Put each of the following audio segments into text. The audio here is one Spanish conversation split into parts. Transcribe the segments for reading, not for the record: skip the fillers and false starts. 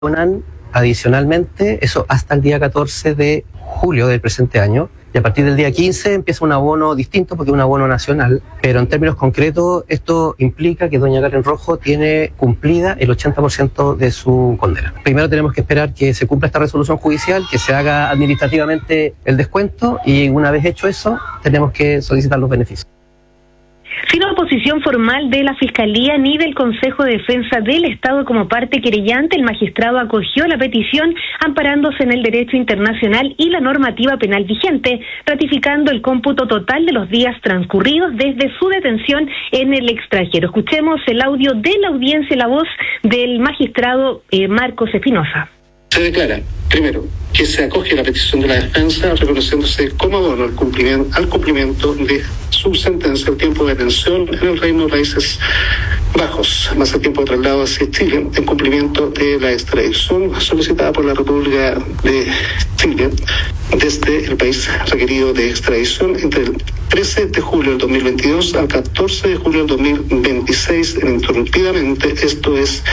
abonan adicionalmente, eso hasta el día 14 de julio del presente año, y a partir del día 15 empieza un abono distinto porque es un abono nacional, pero en términos concretos esto implica que doña Karen Rojo tiene cumplida el 80% de su condena. Primero tenemos que esperar que se cumpla esta resolución judicial, que se haga administrativamente el descuento, y una vez hecho eso tenemos que solicitar los beneficios. Sin oposición formal de la Fiscalía ni del Consejo de Defensa del Estado como parte querellante, el magistrado acogió la petición amparándose en el derecho internacional y la normativa penal vigente, ratificando el cómputo total de los días transcurridos desde su detención en el extranjero. Escuchemos el audio de la audiencia, la voz del magistrado Marcos Espinosa. Se declara, primero, que se acoge la petición de la defensa reconociéndose como abono al cumplimiento de su sentencia el tiempo de detención en el Reino de Países Bajos, más el tiempo de traslado hacia Chile, en cumplimiento de la extradición solicitada por la República de Chile desde el país requerido de extradición entre el 13 de julio del 2022 al 14 de julio del 2026 ininterrumpidamente, esto es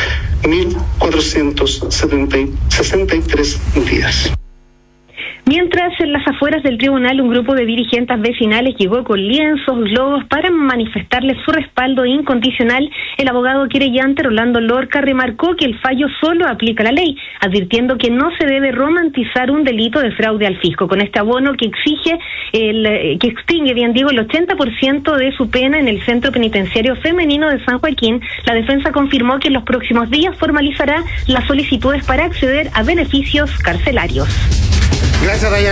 1.463 días. Mientras, en las afueras del tribunal, un grupo de dirigentes vecinales llegó con lienzos, globos para manifestarle su respaldo incondicional. El abogado querellante Rolando Lorca remarcó que el fallo solo aplica la ley, advirtiendo que no se debe romantizar un delito de fraude al fisco. Con este abono que extingue, el 80% de su pena en el Centro Penitenciario Femenino de San Joaquín, la defensa confirmó que en los próximos días formalizará las solicitudes para acceder a beneficios carcelarios. Gracias, Dayan.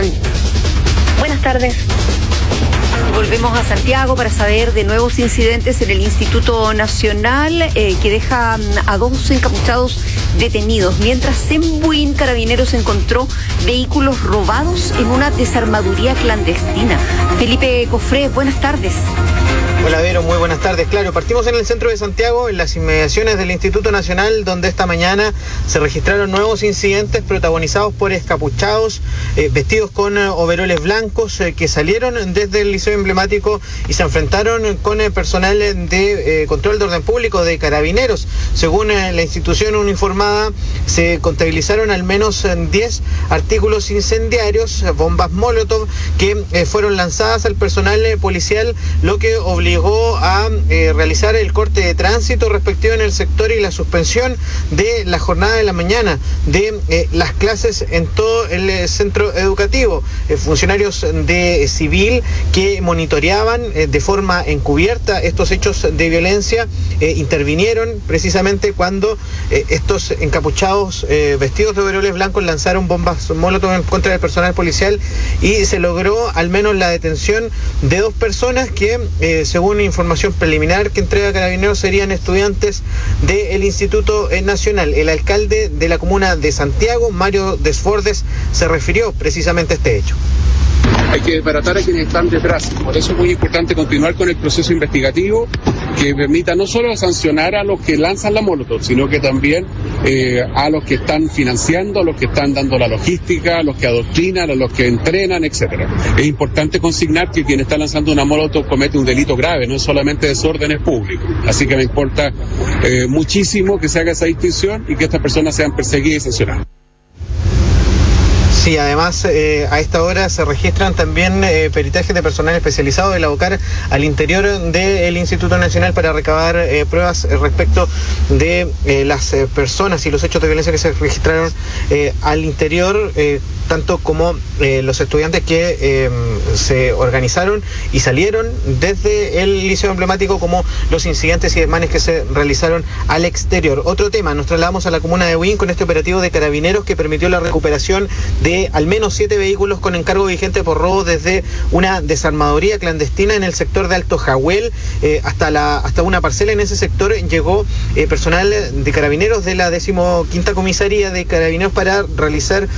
Buenas tardes. Volvemos a Santiago para saber de nuevos incidentes en el Instituto Nacional que deja a 2 encapuchados detenidos. Mientras en Buin, Carabineros encontró vehículos robados en una desarmaduría clandestina. Felipe Cofré, buenas tardes. Hola, Vero, muy buenas tardes. Claro, partimos en el centro de Santiago, en las inmediaciones del Instituto Nacional, donde esta mañana se registraron nuevos incidentes protagonizados por encapuchados vestidos con overoles blancos que salieron desde el Liceo Emblemático y se enfrentaron con el personal de control de orden público de Carabineros. Según la institución uniformada, se contabilizaron al menos 10 artículos incendiarios, bombas Molotov, que fueron lanzadas al personal policial, lo que obligó a realizar el corte de tránsito respectivo en el sector y la suspensión de la jornada de la mañana de las clases en todo el centro educativo. Funcionarios de civil que monitoreaban de forma encubierta estos hechos de violencia intervinieron precisamente cuando estos encapuchados vestidos de overoles blancos lanzaron bombas Molotov en contra del personal policial y se logró al menos la detención de 2 personas que según información preliminar que entrega Carabineros serían estudiantes del Instituto Nacional. El alcalde de la comuna de Santiago, Mario Desbordes, se refirió precisamente a este hecho. Hay que desbaratar a quienes están detrás. Por eso es muy importante continuar con el proceso investigativo que permita no solo sancionar a los que lanzan la Molotov, sino que también a los que están financiando, a los que están dando la logística, a los que adoctrinan, a los que entrenan, etcétera. Es importante consignar que quien está lanzando una Molotov comete un delito grave, no es solamente desórdenes públicos. Así que me importa muchísimo que se haga esa distinción y que estas personas sean perseguidas y sancionadas. Sí, además a esta hora se registran también peritajes de personal especializado de la OCAR al interior del Instituto Nacional para recabar pruebas respecto de las personas y los hechos de violencia que se registraron al interior, tanto como los estudiantes que se organizaron y salieron desde el Liceo Emblemático, como los incidentes y desmanes que se realizaron al exterior. Otro tema, nos trasladamos a la comuna de Buin con este operativo de Carabineros que permitió la recuperación de al menos 7 vehículos con encargo vigente por robo desde una desarmadoría clandestina en el sector de Alto Jahuel hasta una parcela. En ese sector llegó personal de Carabineros de la 15ª Comisaría de Carabineros para realizar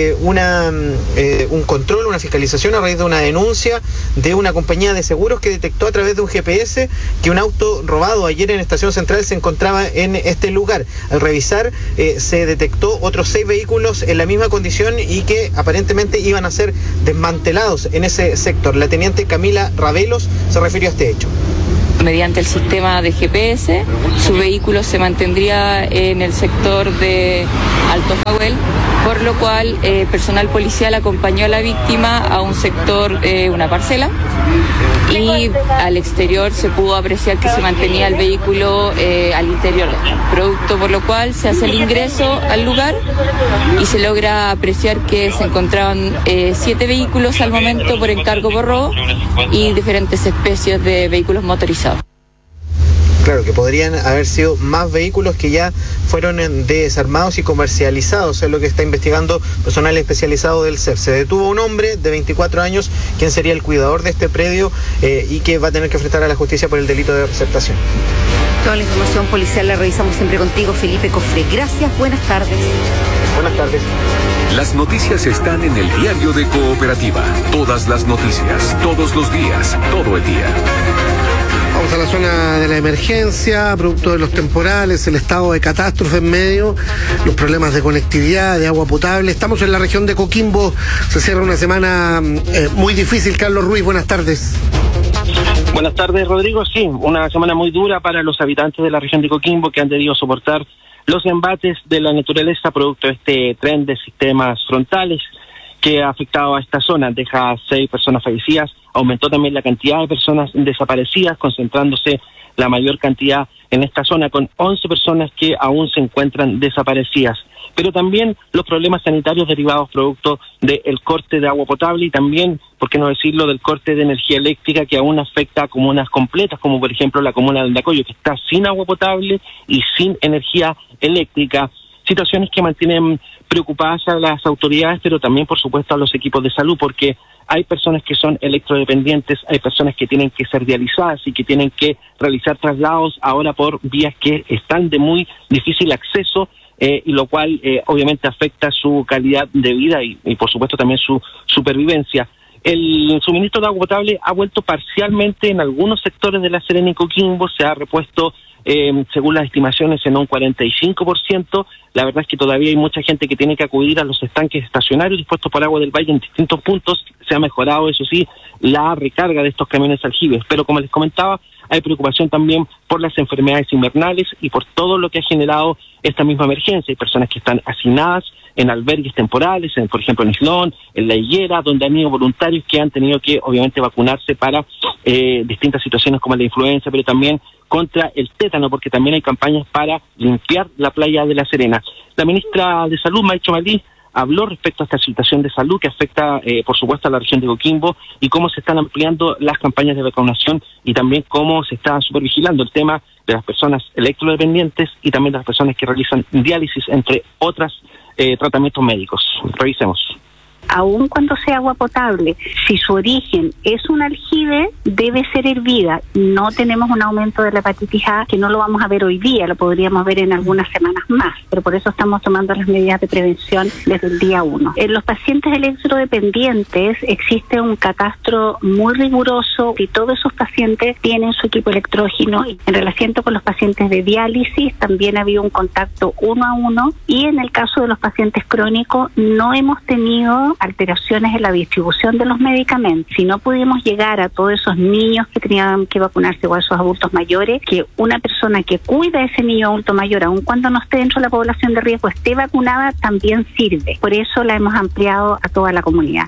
un control, una fiscalización a raíz de una denuncia de una compañía de seguros que detectó a través de un GPS que un auto robado ayer en Estación Central se encontraba en este lugar. Al revisar se detectó otros 6 vehículos en la misma condición y que aparentemente iban a ser desmantelados en ese sector. La teniente Camila Ravelos se refirió a este hecho. mediante el sistema de GPS. Su vehículo se mantendría en el sector de Alto Jagüel, por lo cual personal policial acompañó a la víctima a un sector, una parcela, y al exterior se pudo apreciar que se mantenía el vehículo al interior, producto por lo cual se hace el ingreso al lugar y se logra apreciar que se encontraban 7 vehículos al momento por encargo por robo y diferentes especies de vehículos motorizados. Claro, que podrían haber sido más vehículos que ya fueron desarmados y comercializados, es lo que está investigando personal especializado del CEP. Se detuvo un hombre de 24 años, quien sería el cuidador de este predio y que va a tener que enfrentar a la justicia por el delito de receptación. Toda la información policial la revisamos siempre contigo, Felipe Cofré. Gracias, buenas tardes. Buenas tardes. Las noticias están en el diario de Cooperativa. Todas las noticias, todos los días, todo el día. Vamos a la zona de la emergencia, producto de los temporales, el estado de catástrofe en medio, los problemas de conectividad, de agua potable. Estamos en la región de Coquimbo, se cierra una semana muy difícil. Carlos Ruiz, buenas tardes. Buenas tardes, Rodrigo. Sí, una semana muy dura para los habitantes de la región de Coquimbo, que han debido soportar los embates de la naturaleza producto de este tren de sistemas frontales que ha afectado a esta zona. Deja 6 personas fallecidas, aumentó también la cantidad de personas desaparecidas, concentrándose la mayor cantidad en esta zona, con 11 personas que aún se encuentran desaparecidas. Pero también los problemas sanitarios derivados producto del corte de agua potable y también, por qué no decirlo, del corte de energía eléctrica que aún afecta a comunas completas, como por ejemplo la comuna de Andacollo, que está sin agua potable y sin energía eléctrica. Situaciones que mantienen preocupadas a las autoridades, pero también, por supuesto, a los equipos de salud, porque hay personas que son electrodependientes, hay personas que tienen que ser dializadas y que tienen que realizar traslados ahora por vías que están de muy difícil acceso, y lo cual obviamente afecta su calidad de vida y por supuesto también su supervivencia. El suministro de agua potable ha vuelto parcialmente en algunos sectores de La Serena y Coquimbo, se ha repuesto según las estimaciones en un 45%. La verdad es que todavía hay mucha gente que tiene que acudir a los estanques estacionarios dispuestos por Agua del Valle en distintos puntos. Se ha mejorado, eso sí, la recarga de estos camiones aljibes, pero como les comentaba, hay preocupación también por las enfermedades invernales y por todo lo que ha generado esta misma emergencia. Hay personas que están hacinadas en albergues temporales, por ejemplo en Islón, en La Higuera, donde han ido voluntarios que han tenido que obviamente vacunarse para distintas situaciones como la influenza, pero también contra el tétano, porque también hay campañas para limpiar la playa de La Serena. La ministra de Salud, Maicho Malí, habló respecto a esta situación de salud que afecta, por supuesto, a la región de Coquimbo y cómo se están ampliando las campañas de vacunación y también cómo se está supervigilando el tema de las personas electrodependientes y también de las personas que realizan diálisis, entre otros tratamientos médicos. Revisemos. Aun cuando sea agua potable, si su origen es un aljibe, debe ser hervida. No tenemos un aumento de la hepatitis A, que no lo vamos a ver hoy día, lo podríamos ver en algunas semanas más, pero por eso estamos tomando las medidas de prevención desde el día 1. En los pacientes electrodependientes existe un catastro muy riguroso y todos esos pacientes tienen su equipo electrógeno. En relación con los pacientes de diálisis también ha habido un contacto 1 a 1 y en el caso de los pacientes crónicos no hemos tenido alteraciones en la distribución de los medicamentos. Si no pudimos llegar a todos esos niños que tenían que vacunarse o a esos adultos mayores, que una persona que cuida a ese niño adulto mayor, aun cuando no esté dentro de la población de riesgo, esté vacunada, también sirve. Por eso la hemos ampliado a toda la comunidad.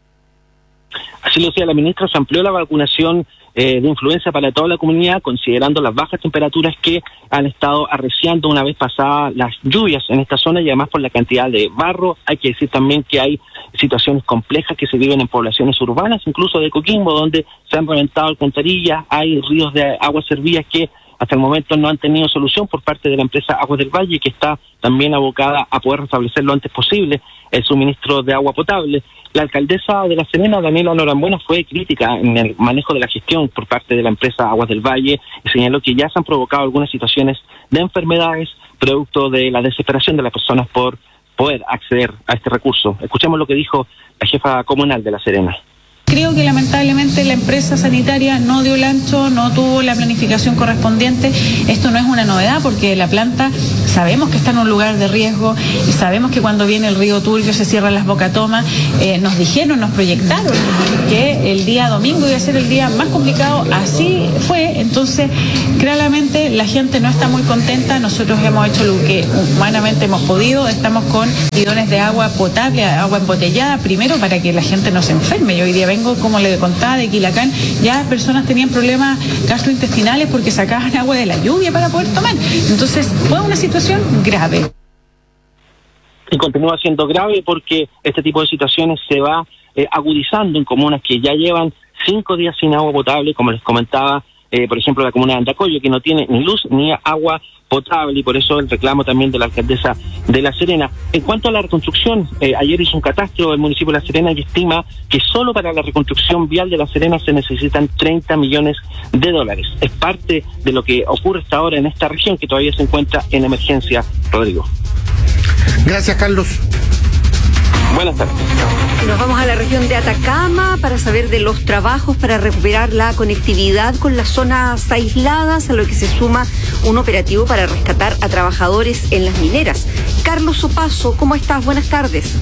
Así lo decía la ministra, se amplió la vacunación de influenza para toda la comunidad, considerando las bajas temperaturas que han estado arreciando una vez pasadas las lluvias en esta zona y además por la cantidad de barro. Hay que decir también que hay situaciones complejas que se viven en poblaciones urbanas, incluso de Coquimbo, donde se han reventado alcantarillas, hay ríos de aguas servidas que hasta el momento no han tenido solución por parte de la empresa Aguas del Valle, que está también abocada a poder restablecer lo antes posible el suministro de agua potable. La alcaldesa de La Serena, Daniela Norambuena, fue crítica en el manejo de la gestión por parte de la empresa Aguas del Valle y señaló que ya se han provocado algunas situaciones de enfermedades producto de la desesperación de las personas por poder acceder a este recurso. Escuchemos lo que dijo la jefa comunal de La Serena. Creo que lamentablemente la empresa sanitaria no dio el ancho, no tuvo la planificación correspondiente. Esto no es una novedad porque la planta sabemos que está en un lugar de riesgo y sabemos que cuando viene el río Turbio se cierran las bocatomas. Nos dijeron, nos proyectaron que el día domingo iba a ser el día más complicado. Así fue. Entonces, claramente la gente no está muy contenta. Nosotros hemos hecho lo que humanamente hemos podido. Estamos con bidones de agua potable, agua embotellada, primero para que la gente no se enferme. Yo hoy día vengo, como le contaba, de Quilacán, ya personas tenían problemas gastrointestinales porque sacaban agua de la lluvia para poder tomar. Entonces fue una situación grave. Y continúa siendo grave porque este tipo de situaciones se va agudizando en comunas que ya llevan 5 días sin agua potable, como les comentaba, por ejemplo, la comuna de Andacollo, que no tiene ni luz ni agua potable, y por eso el reclamo también de la alcaldesa de La Serena. En cuanto a la reconstrucción, ayer hizo un catastro el municipio de La Serena y estima que solo para la reconstrucción vial de La Serena se necesitan 30 millones de dólares. Es parte de lo que ocurre hasta ahora en esta región que todavía se encuentra en emergencia, Rodrigo. Gracias, Carlos. Buenas tardes. Nos vamos a la región de Atacama para saber de los trabajos para recuperar la conectividad con las zonas aisladas, a lo que se suma un operativo para rescatar a trabajadores en las mineras. Carlos Opaso, ¿cómo estás? Buenas tardes.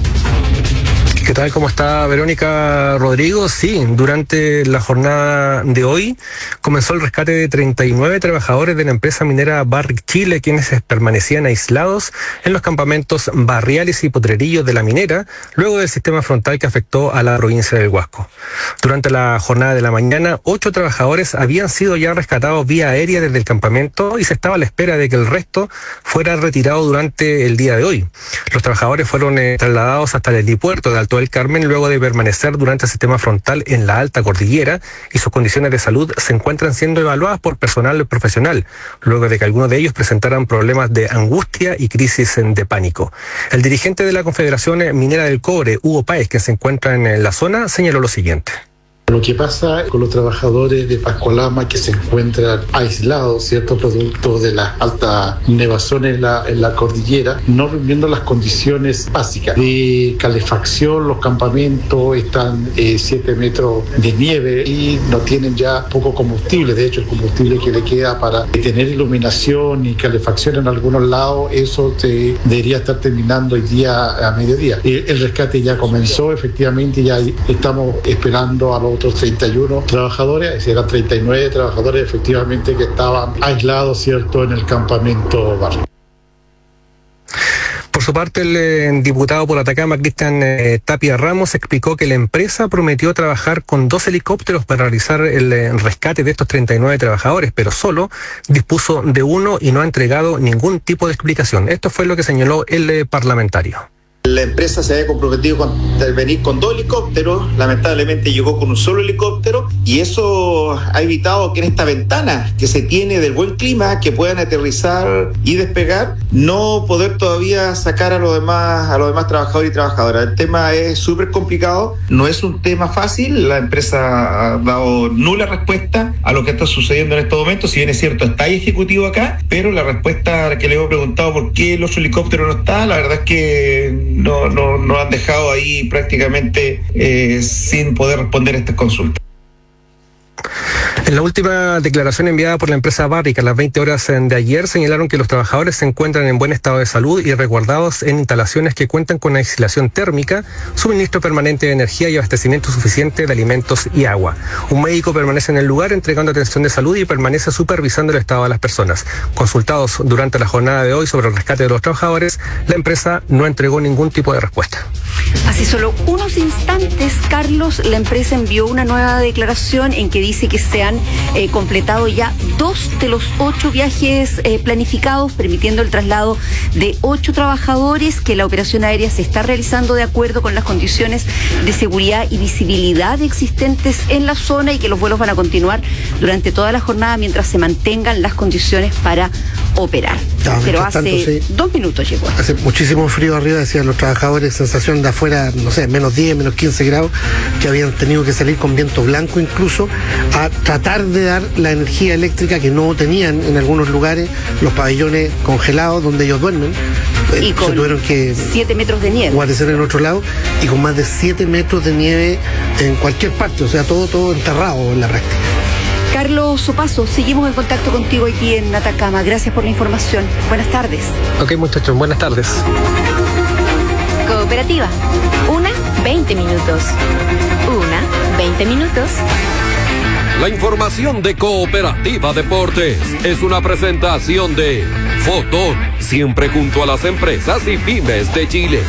¿Qué tal? ¿Cómo está Verónica, Rodrigo? Sí, durante la jornada de hoy comenzó el rescate de 39 trabajadores de la empresa minera Barrick Chile, quienes permanecían aislados en los campamentos Barriales y Potrerillos de la minera, luego del sistema frontal que afectó a la provincia del Huasco. Durante la jornada de la mañana, 8 trabajadores habían sido ya rescatados vía aérea desde el campamento y se estaba a la espera de que el resto fuera retirado durante el día de hoy. Los trabajadores fueron trasladados hasta el helipuerto de Alto del Carmen luego de permanecer durante el sistema frontal en la alta cordillera, y sus condiciones de salud se encuentran siendo evaluadas por personal profesional, luego de que algunos de ellos presentaran problemas de angustia y crisis de pánico. El dirigente de la Confederación Minera del Cobre, Hugo Páez, que se encuentra en la zona, señaló lo siguiente. Lo que pasa con los trabajadores de Pascualama que se encuentran aislados, ¿cierto?, producto de las altas nevazones en la cordillera, no reuniendo las condiciones básicas de calefacción. Los campamentos están 7 metros de nieve y no tienen ya poco combustible. De hecho, el combustible que le queda para tener iluminación y calefacción en algunos lados, eso debería estar terminando hoy día a mediodía. El rescate ya comenzó, efectivamente, ya estamos esperando a los otros 31 trabajadores, es decir, eran 39 trabajadores efectivamente que estaban aislados, ¿cierto?, en el campamento Barrio. Por su parte, el diputado por Atacama, Cristian Tapia Ramos, explicó que la empresa prometió trabajar con 2 helicópteros para realizar el rescate de estos 39 trabajadores, pero solo dispuso de uno y no ha entregado ningún tipo de explicación. Esto fue lo que señaló el parlamentario. La empresa se había comprometido con intervenir con 2 helicópteros, lamentablemente llegó con un solo helicóptero, y eso ha evitado que en esta ventana que se tiene del buen clima, que puedan aterrizar y despegar, no poder todavía sacar a los demás trabajadores y trabajadoras. El tema es súper complicado, no es un tema fácil. La empresa ha dado nula respuesta a lo que está sucediendo en estos momentos. Si bien es cierto, está el ejecutivo acá, pero la respuesta que le hemos preguntado por qué el otro helicóptero no está, la verdad es que no han dejado ahí prácticamente sin poder responder a estas consultas. En la última declaración enviada por la empresa Barrick a las 20 horas de ayer, señalaron que los trabajadores se encuentran en buen estado de salud y resguardados en instalaciones que cuentan con aislación térmica, suministro permanente de energía y abastecimiento suficiente de alimentos y agua. Un médico permanece en el lugar entregando atención de salud y permanece supervisando el estado de las personas. Consultados durante la jornada de hoy sobre el rescate de los trabajadores, la empresa no entregó ningún tipo de respuesta. Hace solo unos instantes, Carlos, la empresa envió una nueva declaración en que dice que se han completado ya 2 de los 8 viajes planificados, permitiendo el traslado de 8 trabajadores, que la operación aérea se está realizando de acuerdo con las condiciones de seguridad y visibilidad existentes en la zona, y que los vuelos van a continuar durante toda la jornada mientras se mantengan las condiciones para operar. Pero hace 2 minutos llegó. Hace muchísimo frío arriba, decían los trabajadores, sensación de afuera, no sé, menos 10, menos 15 grados, que habían tenido que salir con viento blanco incluso a tratar de dar la energía eléctrica que no tenían en algunos lugares, los pabellones congelados donde ellos duermen. Y con se tuvieron que 7 metros de nieve. Guarecer en otro lado, y con más de 7 metros de nieve en cualquier parte, o sea, todo enterrado en la práctica. Carlos Opaso, seguimos en contacto contigo aquí en Atacama. Gracias por la información. Buenas tardes. Ok, muchachos, buenas tardes. Cooperativa. 20 minutos. 20 minutos. La información de Cooperativa Deportes es una presentación de Fotón, siempre junto a las empresas y pymes de Chile.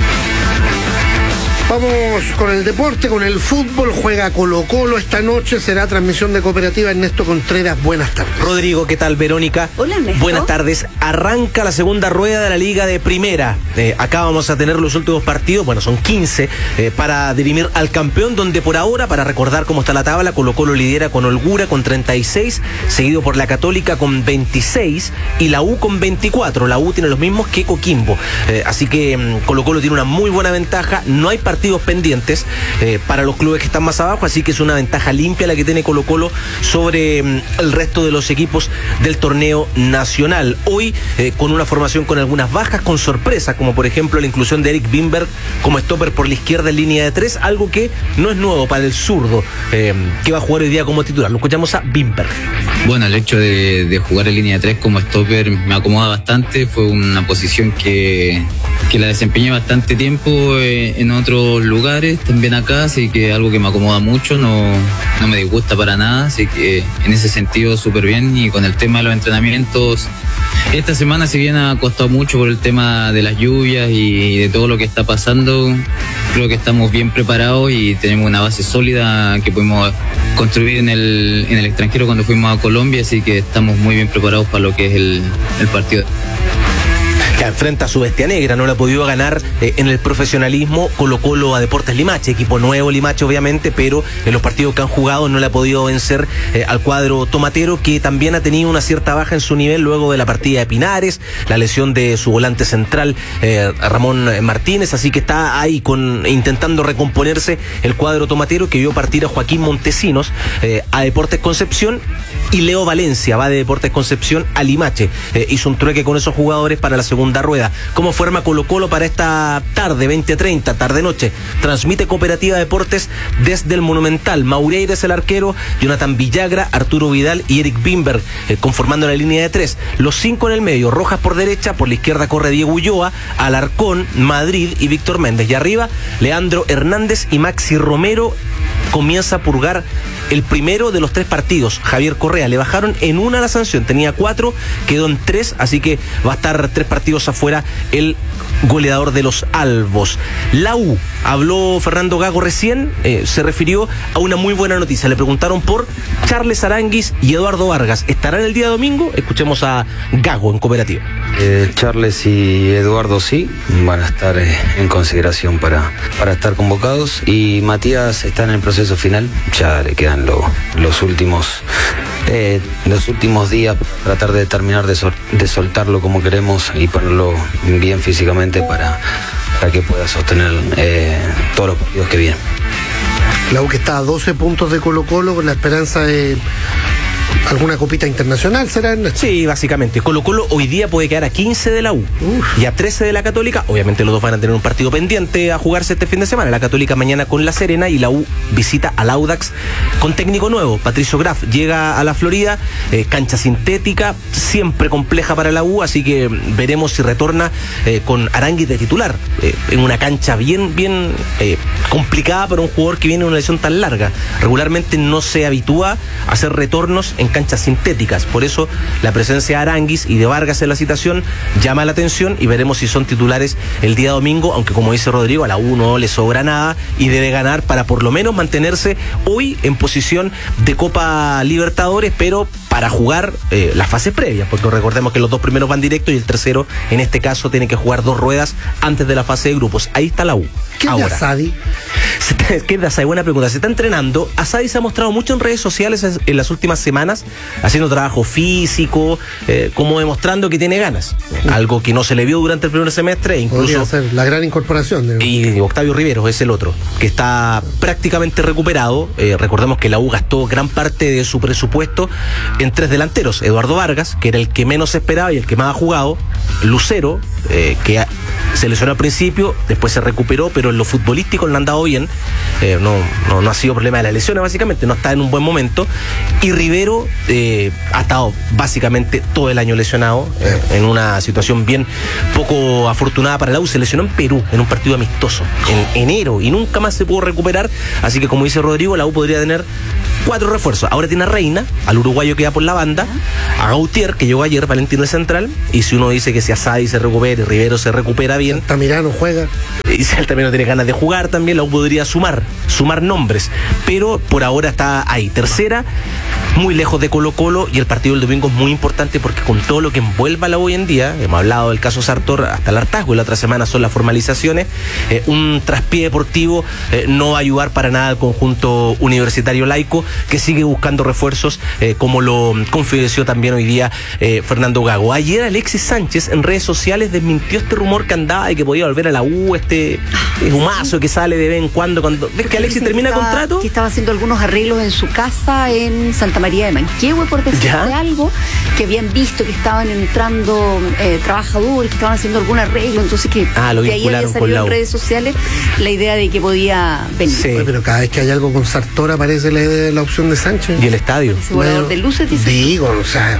Vamos con el deporte, con el fútbol. Juega Colo-Colo esta noche, será transmisión de Cooperativa. Ernesto Contreras, buenas tardes. Rodrigo, ¿qué tal? Verónica. Hola, Ernesto. Buenas tardes. Arranca la segunda rueda de la Liga de Primera. Acá vamos a tener los últimos partidos, bueno, son 15, para dirimir al campeón, donde por ahora, para recordar cómo está la tabla, Colo-Colo lidera con holgura con 36, seguido por la Católica con 26 y la U con 24. La U tiene los mismos que Coquimbo. Así que Colo-Colo tiene una muy buena ventaja. No hay partidos pendientes para los clubes que están más abajo, así que es una ventaja limpia la que tiene Colo-Colo sobre el resto de los equipos del torneo nacional. Hoy con una formación con algunas bajas, con sorpresa, como por ejemplo la inclusión de Eric Bimberg como stopper por la izquierda en línea de 3, algo que no es nuevo para el zurdo, que va a jugar hoy día como titular. Lo escuchamos a Bimberg. Bueno, el hecho de jugar en línea de 3 como stopper me acomoda bastante. Fue una posición que la desempeñé bastante tiempo en otros lugares, también acá, así que algo que me acomoda mucho, no me disgusta para nada, así que en ese sentido súper bien. Y con el tema de los entrenamientos, esta semana si bien ha costado mucho por el tema de las lluvias y de todo lo que está pasando, creo que estamos bien preparados y tenemos una base sólida que pudimos construir en el extranjero cuando fuimos a Colombia, así que estamos muy bien preparados para lo que es el partido. Que enfrenta a su bestia negra, no la ha podido ganar en el profesionalismo Colo-Colo a Deportes Limache, equipo nuevo Limache obviamente, pero en los partidos que han jugado no le ha podido vencer al cuadro tomatero, que también ha tenido una cierta baja en su nivel luego de la partida de Pinares, la lesión de su volante central Ramón Martínez, así que está ahí intentando recomponerse el cuadro tomatero, que vio partir a Joaquín Montesinos a Deportes Concepción, y Leo Valencia va de Deportes Concepción a Limache. Hizo un trueque con esos jugadores para la segunda rueda. ¿Cómo forma Colo-Colo para esta tarde, 20:30, tarde-noche? Transmite Cooperativa Deportes desde el Monumental. Maureira es el arquero, Jonathan Villagra, Arturo Vidal y Eric Bimberg, conformando la línea de 3. Los 5 en el medio, Rojas por derecha, por la izquierda corre Diego Ulloa, Alarcón, Madrid y Víctor Méndez. Y arriba, Leandro Hernández y Maxi Romero. Comienza a purgar el primero de los 3 partidos. Javier Correa, le bajaron en una la sanción, tenía 4, quedó en 3, así que va a estar 3 partidos afuera el goleador de los albos. La U, habló Fernando Gago recién, se refirió a una muy buena noticia. Le preguntaron por Charles Aranguis y Eduardo Vargas. ¿Estarán el día domingo? Escuchemos a Gago en Cooperativa. Charles y Eduardo sí, van a estar en consideración para estar convocados, y Matías está en el proceso final, ya le quedan los últimos días para tratar de terminar de soltarlo como queremos y ponerlo bien físicamente para que pueda sostener todos los partidos que vienen. La U que está a 12 puntos de Colo-Colo con la esperanza de alguna copita internacional, ¿será? Sí, básicamente. Colo-Colo hoy día puede quedar a 15 de la U y a 13 de la Católica. Obviamente los dos van a tener un partido pendiente a jugarse este fin de semana. La Católica mañana con La Serena y la U visita al Audax con técnico nuevo. Patricio Graf llega a la Florida, cancha sintética, siempre compleja para la U, así que veremos si retorna con Aranguis de titular, en una cancha bien complicada para un jugador que viene de una lesión tan larga. Regularmente no se habitúa a hacer retornos en canchas sintéticas, por eso la presencia de Aranguis y de Vargas en la citación llama la atención, y veremos si son titulares el día domingo, aunque como dice Rodrigo, a la U no le sobra nada y debe ganar para por lo menos mantenerse hoy en posición de Copa Libertadores, pero para jugar las fases previas, porque recordemos que los 2 primeros van directos y el tercero en este caso tiene que jugar 2 ruedas antes de la fase de grupos. Ahí está la U. ¿Qué ahora? Buena pregunta. Se está entrenando. Asadi se ha mostrado mucho en redes sociales en las últimas semanas, haciendo trabajo físico, como demostrando que tiene ganas. Algo que no se le vio durante el primer semestre. Incluso podría ser la gran incorporación. Y Octavio Riveros es el otro, que está prácticamente recuperado. Recordemos que la U gastó gran parte de su presupuesto en 3 delanteros. Eduardo Vargas, que era el que menos esperaba y el que más ha jugado. Lucero, que se lesionó al principio, después se recuperó, pero en lo futbolístico le han dado bien. No ha sido problema de las lesiones, básicamente, no está en un buen momento. Y Rivero ha estado básicamente todo el año lesionado, en una situación bien poco afortunada para la U. Se lesionó en Perú, en un partido amistoso, en enero, y nunca más se pudo recuperar. Así que, como dice Rodrigo, la U podría tener 4 refuerzos. Ahora tiene a Reina, al uruguayo que va por la banda, a Gautier, que llegó ayer, Valentino de central. Y si uno dice que si Asadi se recupera y Rivero se recupera bien, Altamirano juega, y si Altamirano tiene ganas de jugar también, la U podría sumar nombres, pero por ahora está ahí, tercera, muy lejos de Colo-Colo, y el partido del domingo es muy importante porque con todo lo que envuelva la U hoy en día, hemos hablado del caso Sartor hasta el hartazgo, y la otra semana son las formalizaciones, un traspié deportivo no va a ayudar para nada al conjunto universitario laico, que sigue buscando refuerzos, como lo confidenció también hoy día Fernando Gago. Ayer Alexis Sánchez en redes sociales desmintió este rumor que andaba de que podía volver a la U, este humazo que sale de vez en cuando ves que Alexis termina contrato, que estaba haciendo algunos arreglos en su casa en Santa María de Manquehue, por decirte algo, que habían visto que estaban entrando trabajadores, que estaban haciendo algún arreglo, entonces que lo de ahí había salido en redes sociales la idea de que podía venir. Sí. Pero cada vez que hay algo con Sartor aparece la opción de Sánchez. Y el estadio. Ese volador de luces, dice. Digo, o sea...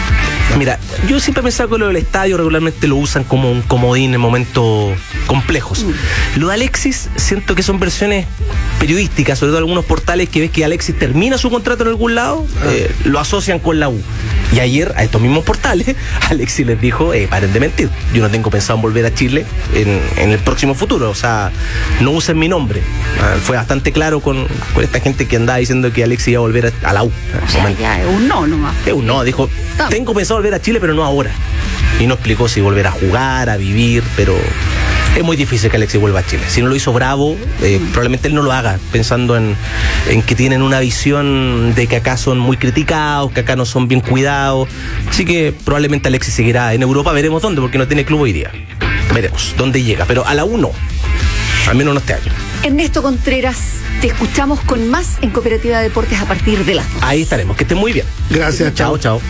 Mira, yo siempre me saco lo del estadio, regularmente lo usan como un comodín en momentos complejos. Lo de Alexis, siento que son versiones periodísticas, sobre todo algunos portales que ves que Alexis termina su contrato en algún lado, lo asocian con la U. Y ayer, a estos mismos portales, Alexis les dijo, paren de mentir, yo no tengo pensado en volver a Chile en el próximo futuro, o sea, no usen mi nombre. Fue bastante claro con esta gente que andaba diciendo que Alexis iba a volver a la U. O sea, ya es un no nomás. Es un no, dijo, tengo pensado volver a Chile, pero no ahora. Y no explicó si volver a jugar, a vivir, pero es muy difícil que Alexis vuelva a Chile. Si no lo hizo Bravo, probablemente él no lo haga, pensando en que tienen una visión de que acá son muy criticados, que acá no son bien cuidados. Así que probablemente Alexis seguirá en Europa, veremos dónde, porque no tiene club hoy día. Veremos dónde llega, pero a la U no, al menos no este año. Ernesto Contreras, te escuchamos con más en Cooperativa Deportes a partir de las 2. Ahí estaremos, que estén muy bien. Gracias, chao.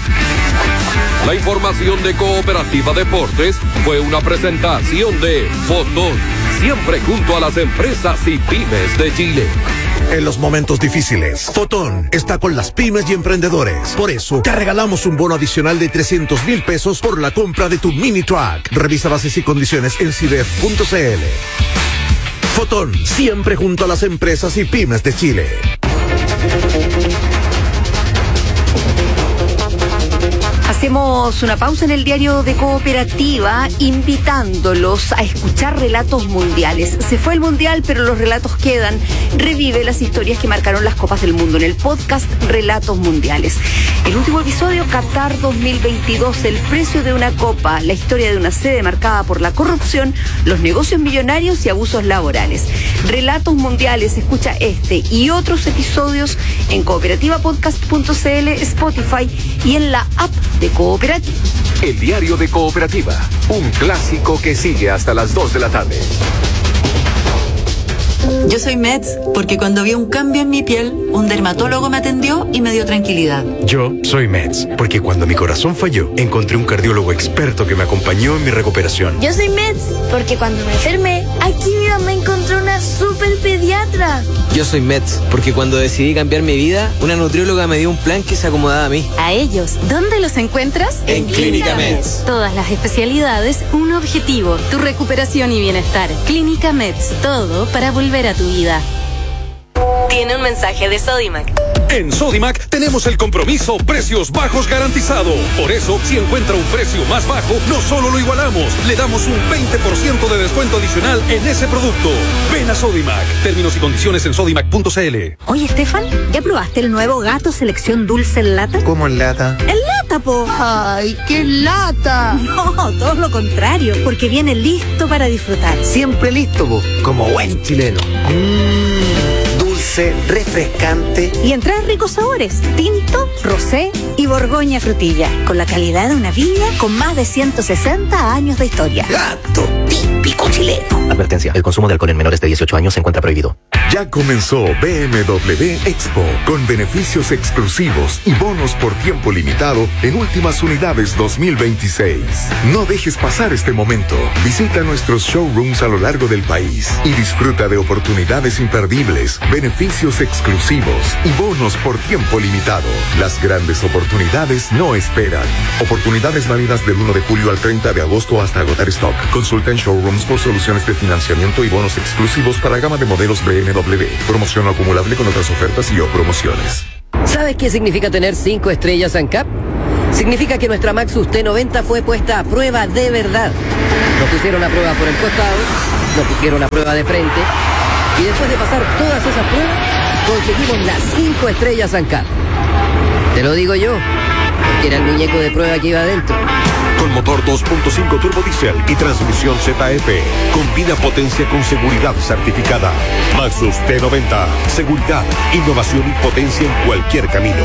La información de Cooperativa Deportes fue una presentación de Fotón, siempre junto a las empresas y pymes de Chile. En los momentos difíciles, Fotón está con las pymes y emprendedores. Por eso, te regalamos un bono adicional de 300,000 pesos por la compra de tu mini truck. Revisa bases y condiciones en CIDEF.cl. Fotón, siempre junto a las empresas y pymes de Chile. Hacemos una pausa en el diario de Cooperativa, invitándolos a escuchar relatos mundiales. Se fue el mundial, pero los relatos quedan. Revive las historias que marcaron las Copas del Mundo en el podcast Relatos Mundiales. El último episodio, Qatar 2022, el precio de una copa, la historia de una sede marcada por la corrupción, los negocios millonarios y abusos laborales. Relatos Mundiales, escucha este y otros episodios en cooperativapodcast.cl, Spotify y en la app de Cooperativa. El diario de Cooperativa, un clásico que sigue hasta las 2 de la tarde. Yo soy Meds porque cuando vi un cambio en mi piel, un dermatólogo me atendió y me dio tranquilidad. Yo soy Meds porque cuando mi corazón falló, encontré un cardiólogo experto que me acompañó en mi recuperación. Yo soy Meds porque cuando me enfermé, aquí mi mamá encontró una super pediatra. Yo soy Meds porque cuando decidí cambiar mi vida, una nutrióloga me dio un plan que se acomodaba a mí. A ellos, ¿dónde los encuentras? En Clínica Meds. Todas las especialidades, un objetivo, tu recuperación y bienestar. Clínica Meds, todo para volver a tu vida. Tiene un mensaje de Sodimac. En Sodimac tenemos el compromiso precios bajos garantizado. Por eso, si encuentra un precio más bajo, no solo lo igualamos, le damos un 20% de descuento adicional en ese producto. Ven a Sodimac. Términos y condiciones en sodimac.cl. Oye, Estefan, ¿ya probaste el nuevo Gato Selección Dulce en lata? ¿Cómo en lata? ¡En lata, po! ¡Ay, qué lata! No, todo lo contrario, porque viene listo para disfrutar. Siempre listo, po, como buen chileno. dulce, refrescante. Y en 3 ricos sabores: tinto, rosé y borgoña frutilla. Con la calidad de una viña con más de 160 años de historia. Gato típico chileno. Advertencia: el consumo de alcohol en menores de 18 años se encuentra prohibido. Ya comenzó BMW Expo, con beneficios exclusivos y bonos por tiempo limitado en últimas unidades 2026. No dejes pasar este momento. Visita nuestros showrooms a lo largo del país y disfruta de oportunidades imperdibles, beneficios exclusivos y bonos por tiempo limitado. Las grandes oportunidades no esperan. Oportunidades válidas del 1 de julio al 30 de agosto hasta agotar stock. Consulta en showrooms por soluciones de financiamiento y bonos exclusivos para gama de modelos BMW. Promoción no acumulable con otras ofertas y o promociones. ¿Sabes qué significa tener 5 estrellas ANCAP? Significa que nuestra Maxus T90 fue puesta a prueba de verdad. Nos pusieron a prueba por el costado, nos pusieron a prueba de frente, y después de pasar todas esas pruebas, conseguimos las 5 estrellas ANCAP. Te lo digo yo, porque era el muñeco de prueba que iba adentro. Con motor 2.5 turbo diesel y transmisión ZF. Combina potencia con seguridad certificada. Maxus T90. Seguridad, innovación y potencia en cualquier camino.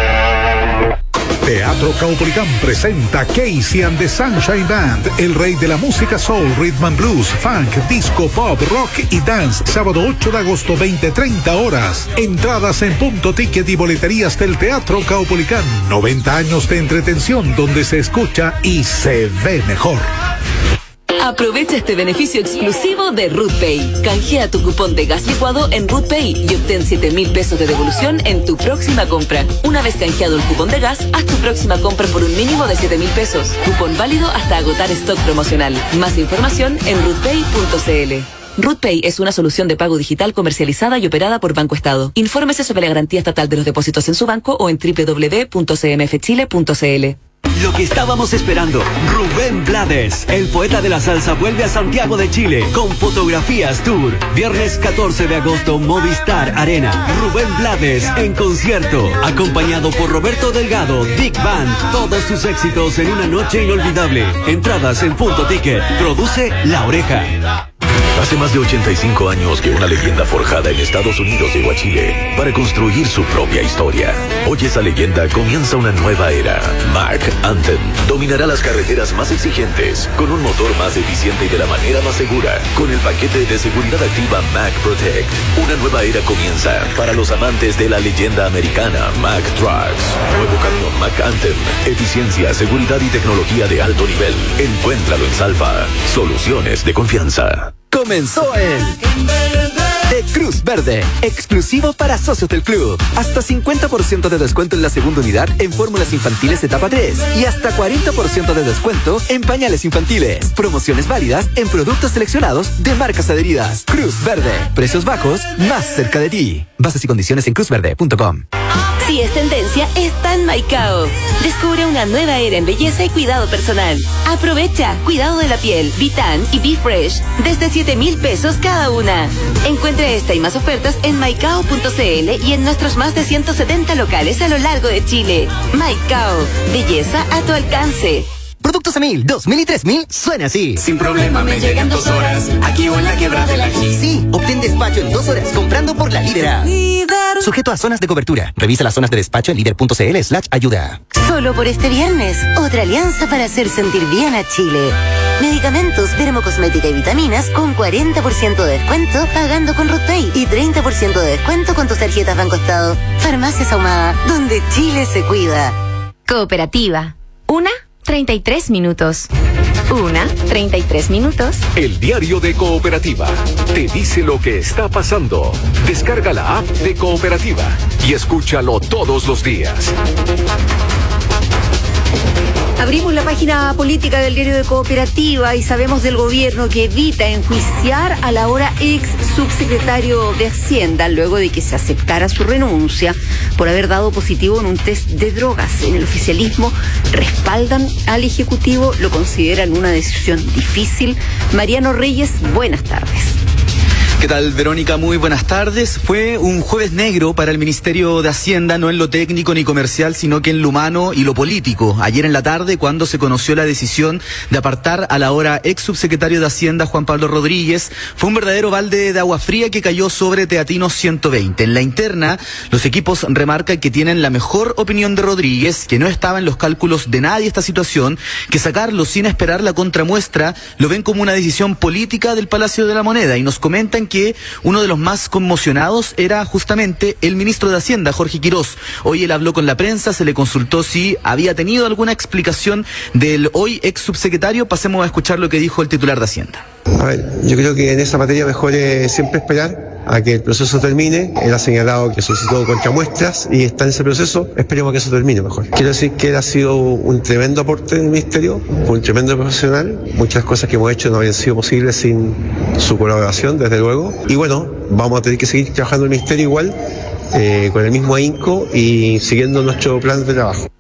Teatro Caupolicán presenta Casey and the Sunshine Band, el rey de la música soul, rhythm and blues, funk, disco, pop, rock y dance. Sábado 8 de agosto, 20:30 horas. Entradas en Punto Ticket y boleterías del Teatro Caupolicán. 90 años de entretención donde se escucha y se ve mejor. Aprovecha este beneficio exclusivo de RootPay. Canjea tu cupón de gas licuado en RootPay y obtén 7,000 pesos de devolución en tu próxima compra. Una vez canjeado el cupón de gas, haz tu próxima compra por un mínimo de 7,000 pesos. Cupón válido hasta agotar stock promocional. Más información en rootpay.cl. RootPay es una solución de pago digital comercializada y operada por Banco Estado. Infórmese sobre la garantía estatal de los depósitos en su banco o en www.cmfchile.cl. Lo que estábamos esperando, Rubén Blades, el poeta de la salsa, vuelve a Santiago de Chile con Fotografías Tour. Viernes 14 de agosto, Movistar Arena. Rubén Blades en concierto, acompañado por Roberto Delgado, Big Band. Todos sus éxitos en una noche inolvidable. Entradas en Punto Ticket. Produce La Oreja. Hace más de 85 años que una leyenda forjada en Estados Unidos llegó a Chile para construir su propia historia. Hoy esa leyenda comienza una nueva era. Mack Anthem dominará las carreteras más exigentes con un motor más eficiente y de la manera más segura, con el paquete de seguridad activa Mack Protect. Una nueva era comienza para los amantes de la leyenda americana Mack Trucks. Nuevo camión Mack Anthem. Eficiencia, seguridad y tecnología de alto nivel. Encuéntralo en Salva. Soluciones de confianza. Comenzó el de Cruz Verde, exclusivo para socios del club. Hasta 50% de descuento en la segunda unidad en fórmulas infantiles etapa 3 y hasta 40% de descuento en pañales infantiles. Promociones válidas en productos seleccionados de marcas adheridas. Cruz Verde, precios bajos más cerca de ti. Bases y condiciones en cruzverde.com. Si es tendencia, está en Maicao. Descubre una nueva era en belleza y cuidado personal. Aprovecha cuidado de la piel, Vitan y Be Fresh desde 7,000 pesos cada una. Encuentre esta y más ofertas en maicao.cl y en nuestros más de 170 locales a lo largo de Chile. Maicao, belleza a tu alcance. Productos a 1,000, 2,000 y 3,000 suena así. Sin problema me llegan 2 horas. Aquí o en la quebrada del Ají. Sí, obtén despacho en 2 horas comprando por La Lídera. Sujeto a zonas de cobertura. Revisa las zonas de despacho en líder.cl/ayuda. Solo por este viernes, otra alianza para hacer sentir bien a Chile. Medicamentos, dermocosmética y vitaminas con 40% de descuento pagando con RootPay y 30% de descuento con tus tarjetas Banco Estado. Farmacias Ahumada, donde Chile se cuida. Cooperativa. 1:33 minutos. 1:33 minutos. El diario de Cooperativa te dice lo que está pasando. Descarga la app de Cooperativa y escúchalo todos los días. Abrimos la página política del diario de Cooperativa y sabemos del gobierno que evita enjuiciar al ahora ex subsecretario de Hacienda luego de que se aceptara su renuncia por haber dado positivo en un test de drogas. En el oficialismo respaldan al Ejecutivo, lo consideran una decisión difícil. Mariano Reyes, buenas tardes. ¿Qué tal, Verónica? Muy buenas tardes. Fue un jueves negro para el Ministerio de Hacienda, no en lo técnico ni comercial, sino que en lo humano y lo político. Ayer en la tarde, cuando se conoció la decisión de apartar al ahora ex subsecretario de Hacienda, Juan Pablo Rodríguez, fue un verdadero balde de agua fría que cayó sobre Teatinos 120. En la interna, los equipos remarcan que tienen la mejor opinión de Rodríguez, que no estaba en los cálculos de nadie esta situación, que sacarlo sin esperar la contramuestra lo ven como una decisión política del Palacio de la Moneda, y nos comentan que uno de los más conmocionados era justamente el ministro de Hacienda, Jorge Quirós. Hoy él habló con la prensa, se le consultó si había tenido alguna explicación del hoy ex subsecretario. Pasemos a escuchar lo que dijo el titular de Hacienda. A ver, yo creo que en esa materia mejor es siempre esperar a que el proceso termine. Él ha señalado que solicitó contramuestras y está en ese proceso. Esperemos que eso termine mejor. Quiero decir que él ha sido un tremendo aporte del ministerio, un tremendo profesional. Muchas cosas que hemos hecho no habrían sido posibles sin su colaboración, desde luego. Y bueno, vamos a tener que seguir trabajando en el ministerio igual, con el mismo ahínco y siguiendo nuestro plan de trabajo.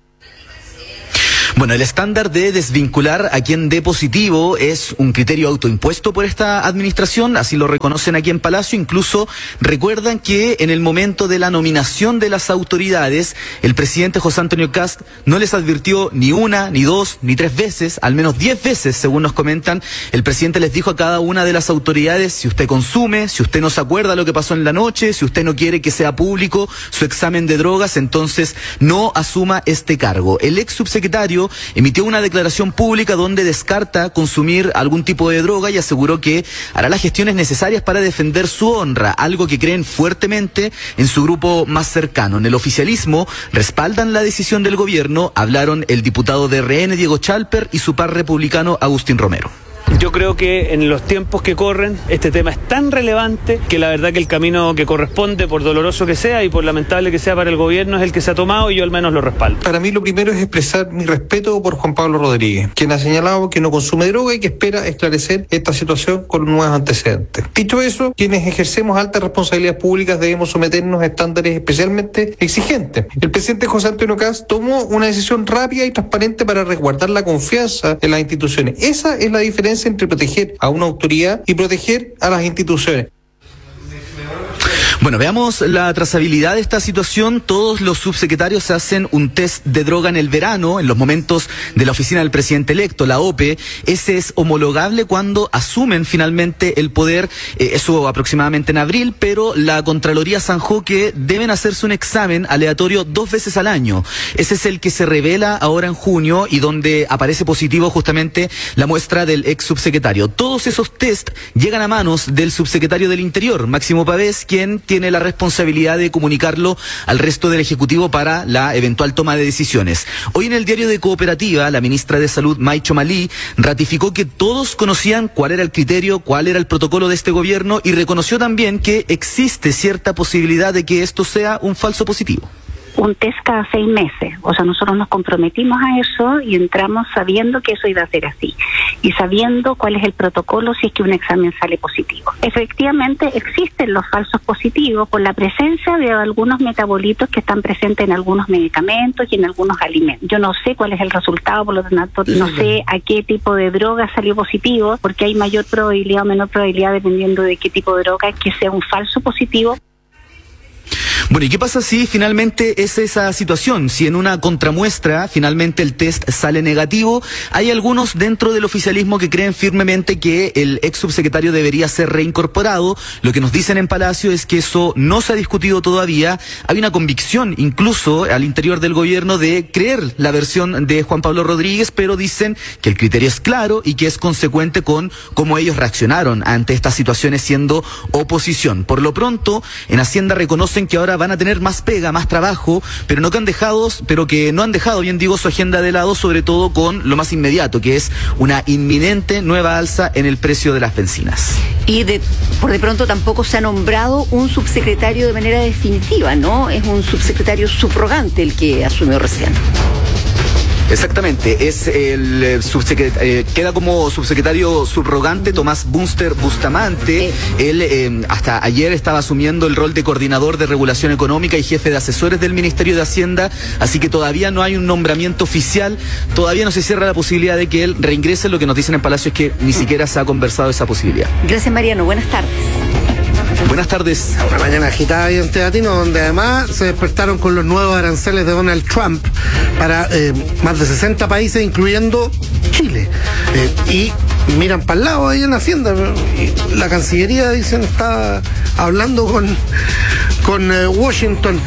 Bueno, el estándar de desvincular a quien dé positivo es un criterio autoimpuesto por esta administración, así lo reconocen aquí en Palacio. Incluso recuerdan que en el momento de la nominación de las autoridades, el presidente José Antonio Kast no les advirtió ni una, ni dos, ni tres veces, al menos 10 veces, según nos comentan. El presidente les dijo a cada una de las autoridades: si usted consume, si usted no se acuerda lo que pasó en la noche, si usted no quiere que sea público su examen de drogas, entonces no asuma este cargo. El ex subsecretario emitió una declaración pública donde descarta consumir algún tipo de droga y aseguró que hará las gestiones necesarias para defender su honra, algo que creen fuertemente en su grupo más cercano. En el oficialismo respaldan la decisión del gobierno. Hablaron el diputado de RN, Diego Chalper, y su par republicano, Agustín Romero. Yo creo que en los tiempos que corren este tema es tan relevante que la verdad que el camino que corresponde, por doloroso que sea y por lamentable que sea para el gobierno, es el que se ha tomado, y yo al menos lo respaldo. Para mí lo primero es expresar mi respeto por Juan Pablo Rodríguez, quien ha señalado que no consume droga y que espera esclarecer esta situación con nuevos antecedentes. Dicho eso, quienes ejercemos altas responsabilidades públicas debemos someternos a estándares especialmente exigentes. El presidente José Antonio Kast tomó una decisión rápida y transparente para resguardar la confianza en las instituciones. Esa es la diferencia entre proteger a una autoridad y proteger a las instituciones. Bueno, veamos la trazabilidad de esta situación. Todos los subsecretarios hacen un test de droga en el verano, en los momentos de la oficina del presidente electo, la OPE. Ese es homologable cuando asumen finalmente el poder, eso aproximadamente en abril, pero la Contraloría zanjó que deben hacerse un examen aleatorio 2 veces al año. Ese es el que se revela ahora en junio y donde aparece positivo justamente la muestra del ex subsecretario. Todos esos test llegan a manos del subsecretario del Interior, Máximo Pavés, quien tiene la responsabilidad de comunicarlo al resto del Ejecutivo para la eventual toma de decisiones. Hoy en el diario de Cooperativa, la ministra de Salud, Maicho Malí, ratificó que todos conocían cuál era el criterio, cuál era el protocolo de este gobierno, y reconoció también que existe cierta posibilidad de que esto sea un falso positivo. Un test cada 6 meses, o sea, nosotros nos comprometimos a eso y entramos sabiendo que eso iba a ser así y sabiendo cuál es el protocolo si es que un examen sale positivo. Efectivamente existen los falsos positivos por la presencia de algunos metabolitos que están presentes en algunos medicamentos y en algunos alimentos. Yo no sé cuál es el resultado, por lo tanto no sé a qué tipo de droga salió positivo, porque hay mayor probabilidad o menor probabilidad dependiendo de qué tipo de droga que sea un falso positivo. Bueno, ¿y qué pasa si finalmente es esa situación? Si en una contramuestra finalmente el test sale negativo. Hay algunos dentro del oficialismo que creen firmemente que el ex subsecretario debería ser reincorporado. Lo que nos dicen en Palacio es que eso no se ha discutido todavía. Hay una convicción incluso al interior del gobierno de creer la versión de Juan Pablo Rodríguez, pero dicen que el criterio es claro y que es consecuente con cómo ellos reaccionaron ante estas situaciones siendo oposición. Por lo pronto, en Hacienda reconocen que ahora van a tener más pega, más trabajo, pero que no han dejado, bien digo, su agenda de lado, sobre todo con lo más inmediato, que es una inminente nueva alza en el precio de las bencinas. Y por de pronto tampoco se ha nombrado un subsecretario de manera definitiva, ¿no? Es un subsecretario subrogante el que asumió recién. Exactamente, es el queda como subsecretario subrogante Tomás Bunster Bustamante. Él hasta ayer estaba asumiendo el rol de coordinador de regulación económica y jefe de asesores del Ministerio de Hacienda, así que todavía no hay un nombramiento oficial, todavía no se cierra la posibilidad de que él reingrese. Lo que nos dicen en Palacio es que ni siquiera se ha conversado esa posibilidad. Gracias, Mariano, buenas tardes. Buenas tardes. Una mañana agitada y en Teatino, donde además se despertaron con los nuevos aranceles de Donald Trump para más de 60 países, incluyendo Chile. Y miran para el lado ahí en Hacienda. Y la Cancillería, dicen, está hablando con Washington.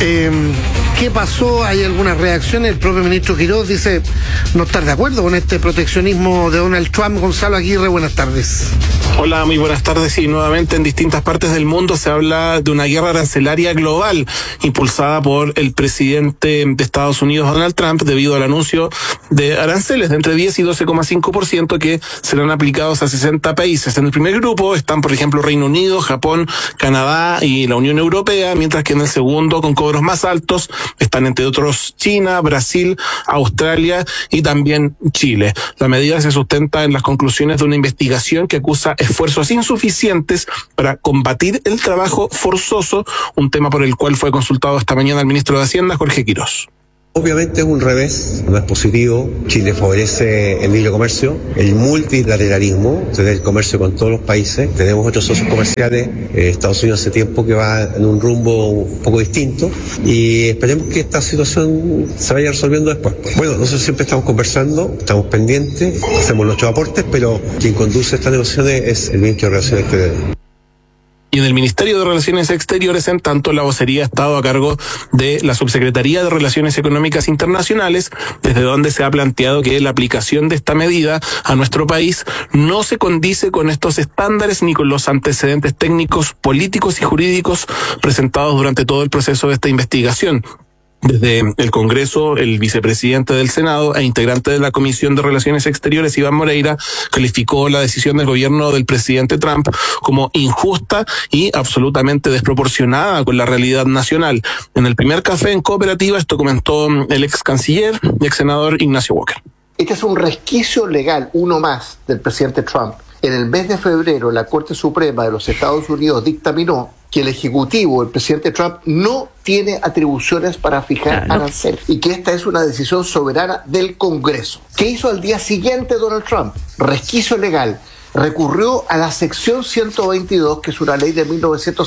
¿Qué pasó? ¿Hay algunas reacciones? El propio ministro Quiroz dice no estar de acuerdo con este proteccionismo de Donald Trump. Gonzalo Aguirre, buenas tardes. Hola, muy buenas tardes. Y nuevamente en distintas partes del mundo se habla de una guerra arancelaria global impulsada por el presidente de Estados Unidos, Donald Trump, debido al anuncio de aranceles de entre 10 y 12,5% que serán aplicados a 60 países. En el primer grupo están, por ejemplo, Reino Unido, Japón, Canadá y la Unión Europea, mientras que en el segundo, con cobros más altos, están entre otros China, Brasil, Australia y también Chile. La medida se sustenta en las conclusiones de una investigación que acusa esfuerzos insuficientes para combatir el trabajo forzoso, un tema por el cual fue consultado esta mañana el ministro de Hacienda, Jorge Quiroz. Obviamente es un revés, no es positivo. Chile favorece el libre comercio, el multilateralismo, tener comercio con todos los países. Tenemos otros socios comerciales, Estados Unidos hace tiempo que va en un rumbo un poco distinto y esperemos que esta situación se vaya resolviendo después. Bueno, nosotros siempre estamos conversando, estamos pendientes, hacemos nuestros aportes, pero quien conduce estas negociaciones es el ministro de Relaciones Exteriores. Y en el Ministerio de Relaciones Exteriores, en tanto, la vocería ha estado a cargo de la Subsecretaría de Relaciones Económicas Internacionales, desde donde se ha planteado que la aplicación de esta medida a nuestro país no se condice con estos estándares ni con los antecedentes técnicos, políticos y jurídicos presentados durante todo el proceso de esta investigación. Desde el Congreso, el vicepresidente del Senado e integrante de la Comisión de Relaciones Exteriores, Iván Moreira, calificó la decisión del gobierno del presidente Trump como injusta y absolutamente desproporcionada con la realidad nacional. En el primer café en Cooperativa esto comentó el ex canciller y ex senador Ignacio Walker. Este es un resquicio legal, uno más, del presidente Trump. En el mes de febrero, la Corte Suprema de los Estados Unidos dictaminó que el Ejecutivo, el presidente Trump, no tiene atribuciones para fijar aranceles y que esta es una decisión soberana del Congreso. ¿Qué hizo al día siguiente Donald Trump? Resquicio legal. Recurrió a la sección 122, que es una ley de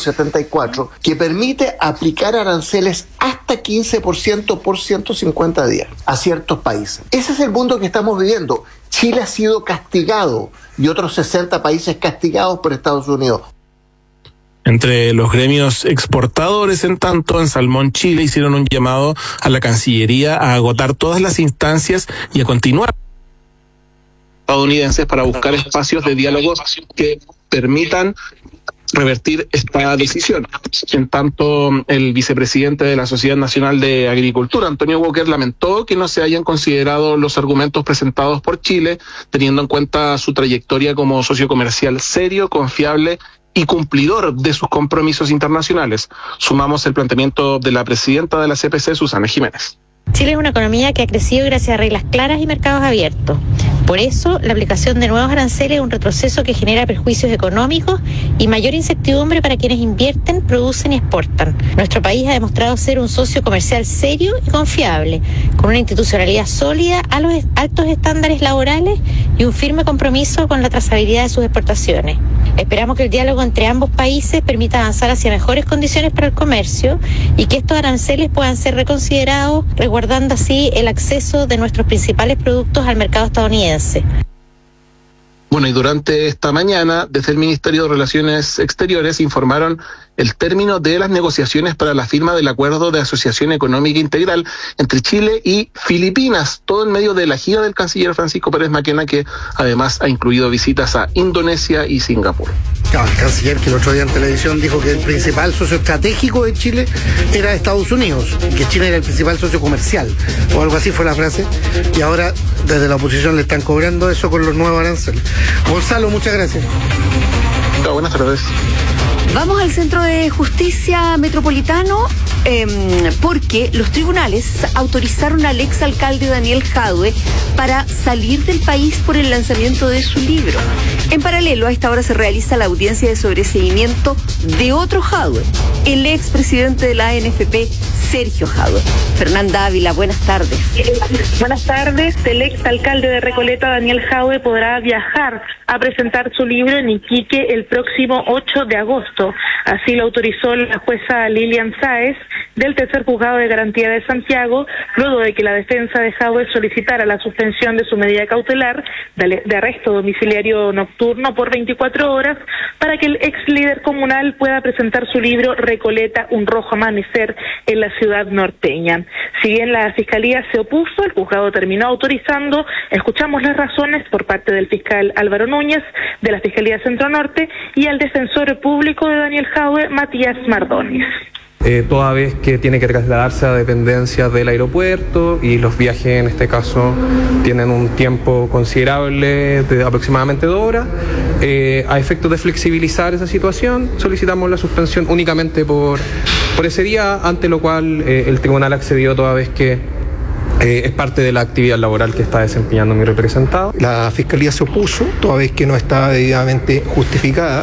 1974, que permite aplicar aranceles hasta 15% por 150 días a ciertos países. Ese es el mundo que estamos viviendo. Chile ha sido castigado y otros 60 países castigados por Estados Unidos. Entre los gremios exportadores, en tanto, en Salmón Chile hicieron un llamado a la Cancillería a agotar todas las instancias y a continuar estadounidenses para buscar espacios de diálogo que permitan revertir esta decisión. En tanto, el vicepresidente de la Sociedad Nacional de Agricultura, Antonio Walker, lamentó que no se hayan considerado los argumentos presentados por Chile, teniendo en cuenta su trayectoria como socio comercial serio, confiable y cumplidor de sus compromisos internacionales. Sumamos el planteamiento de la presidenta de la CPC, Susana Jiménez. Chile es una economía que ha crecido gracias a reglas claras y mercados abiertos. Por eso, la aplicación de nuevos aranceles es un retroceso que genera perjuicios económicos y mayor incertidumbre para quienes invierten, producen y exportan. Nuestro país ha demostrado ser un socio comercial serio y confiable, con una institucionalidad sólida, a los altos estándares laborales y un firme compromiso con la trazabilidad de sus exportaciones. Esperamos que el diálogo entre ambos países permita avanzar hacia mejores condiciones para el comercio y que estos aranceles puedan ser reconsiderados, resguardando así el acceso de nuestros principales productos al mercado estadounidense. Bueno, y durante esta mañana, desde el Ministerio de Relaciones Exteriores informaron el término de las negociaciones para la firma del Acuerdo de Asociación Económica Integral entre Chile y Filipinas, todo en medio de la gira del canciller Francisco Pérez Maquena, que además ha incluido visitas a Indonesia y Singapur. Claro, el canciller que el otro día en televisión dijo que el principal socio estratégico de Chile era Estados Unidos, que Chile era el principal socio comercial, o algo así fue la frase, y ahora desde la oposición le están cobrando eso con los nuevos aranceles. Gonzalo, muchas gracias. Buenas tardes. Vamos al Centro de Justicia Metropolitano porque los tribunales autorizaron al exalcalde Daniel Jadue para salir del país por el lanzamiento de su libro. En paralelo, a esta hora se realiza la audiencia de sobreseimiento de otro Jadue, el expresidente de la ANFP, Sergio Jadue. Fernanda Ávila, buenas tardes. Buenas tardes. El exalcalde de Recoleta, Daniel Jadue, podrá viajar a presentar su libro en Iquique el próximo 8 de agosto. Así lo autorizó la jueza Lilian Sáez del tercer juzgado de garantía de Santiago, luego de que la defensa de Jadwe solicitara la suspensión de su medida cautelar de arresto domiciliario nocturno por 24 horas para que el ex líder comunal pueda presentar su libro Recoleta, un rojo amanecer en la ciudad norteña. Si bien la fiscalía se opuso, el juzgado terminó autorizando. Escuchamos las razones por parte del fiscal Álvaro Núñez de la Fiscalía Centro Norte y al defensor público de Daniel Jadwe, Matías Mardones. Toda vez que tiene que trasladarse a dependencias del aeropuerto y los viajes en este caso tienen un tiempo considerable de aproximadamente 2 horas, a efectos de flexibilizar esa situación solicitamos la suspensión únicamente por ese día, ante lo cual el tribunal accedió toda vez que es parte de la actividad laboral que está desempeñando mi representado. La Fiscalía se opuso, toda vez que no estaba debidamente justificada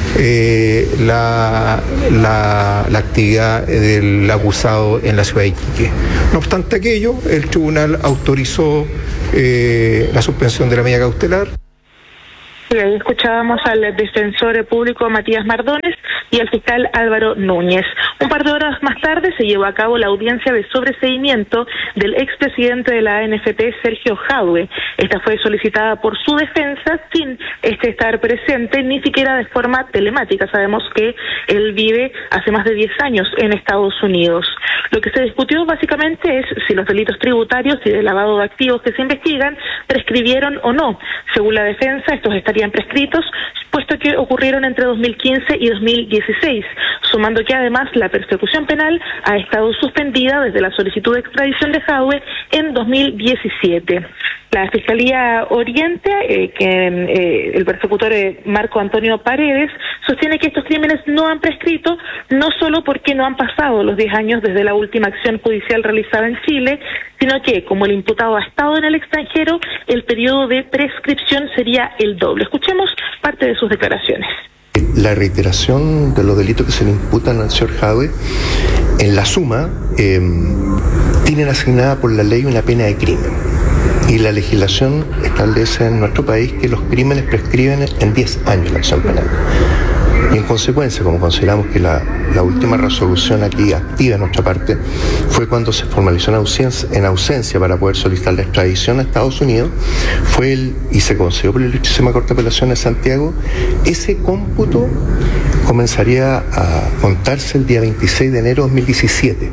la actividad del acusado en la ciudad de Iquique. No obstante aquello, el tribunal autorizó la suspensión de la medida cautelar. Y ahí escuchábamos al defensor público Matías Mardones y al fiscal Álvaro Núñez. Un par de horas más tarde se llevó a cabo la audiencia de sobreseimiento del expresidente de la ANFP, Sergio Jadwe. Esta fue solicitada por su defensa sin estar presente, ni siquiera de forma telemática. Sabemos que él vive hace más de 10 años en Estados Unidos. Lo que se discutió básicamente es si los delitos tributarios y de lavado de activos que se investigan prescribieron o no. Según la defensa, estos estarían prescritos, puesto que ocurrieron entre 2015 y 2016, sumando que además la persecución penal ha estado suspendida desde la solicitud de extradición de Jadwe en 2017. La Fiscalía Oriente, el persecutor Marco Antonio Paredes, sostiene que estos crímenes no han prescrito, no solo porque no han pasado los 10 años desde la última acción judicial realizada en Chile, sino que, como el imputado ha estado en el extranjero, el periodo de prescripción sería el doble. Escuchemos parte de sus declaraciones. La reiteración de los delitos que se le imputan al señor Jadwe, en la suma, tienen asignada por la ley una pena de crimen. Y la legislación establece en nuestro país que los crímenes prescriben en 10 años la acción penal. Y en consecuencia, como consideramos que la última resolución aquí activa de nuestra parte fue cuando se formalizó en ausencia para poder solicitar la extradición a Estados Unidos, y se concedió por la Ilustrísima Corte de Apelaciones de Santiago, ese cómputo comenzaría a contarse el día 26 de enero de 2017.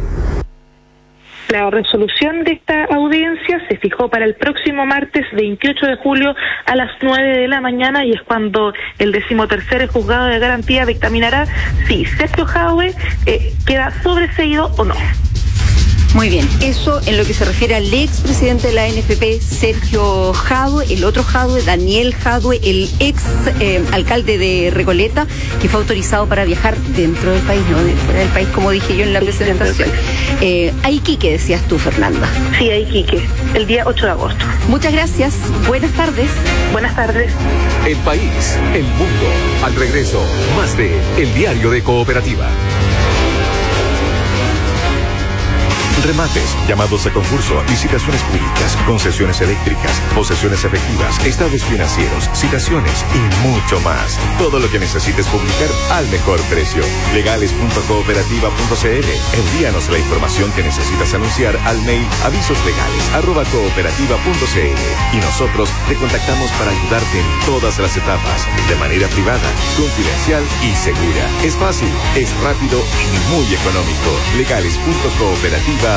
La resolución de esta audiencia se fijó para el próximo martes 28 de julio a las 9 de la mañana y es cuando el 13º juzgado de garantía dictaminará si Sergio Jadwe queda sobreseído o no. Muy bien, eso en lo que se refiere al expresidente de la ANFP, Sergio Jadwe, el otro Jadwe, Daniel Jadwe, el ex alcalde de Recoleta, que fue autorizado para viajar dentro del país, no fuera del país, como dije yo en la presentación. A Iquique, decías tú, Fernanda. Sí, a Iquique, el día 8 de agosto. Muchas gracias, buenas tardes. Buenas tardes. El país, el mundo, al regreso, más de El Diario de Cooperativa. Remates, llamados a concurso, licitaciones públicas, concesiones eléctricas, posesiones efectivas, estados financieros, citaciones y mucho más. Todo lo que necesites publicar al mejor precio. Legales.cooperativa.cl. Envíanos la información que necesitas anunciar al mail avisoslegales@cooperativa.cl y nosotros te contactamos para ayudarte en todas las etapas, de manera privada, confidencial y segura. Es fácil, es rápido y muy económico. Legales.cooperativa.cl.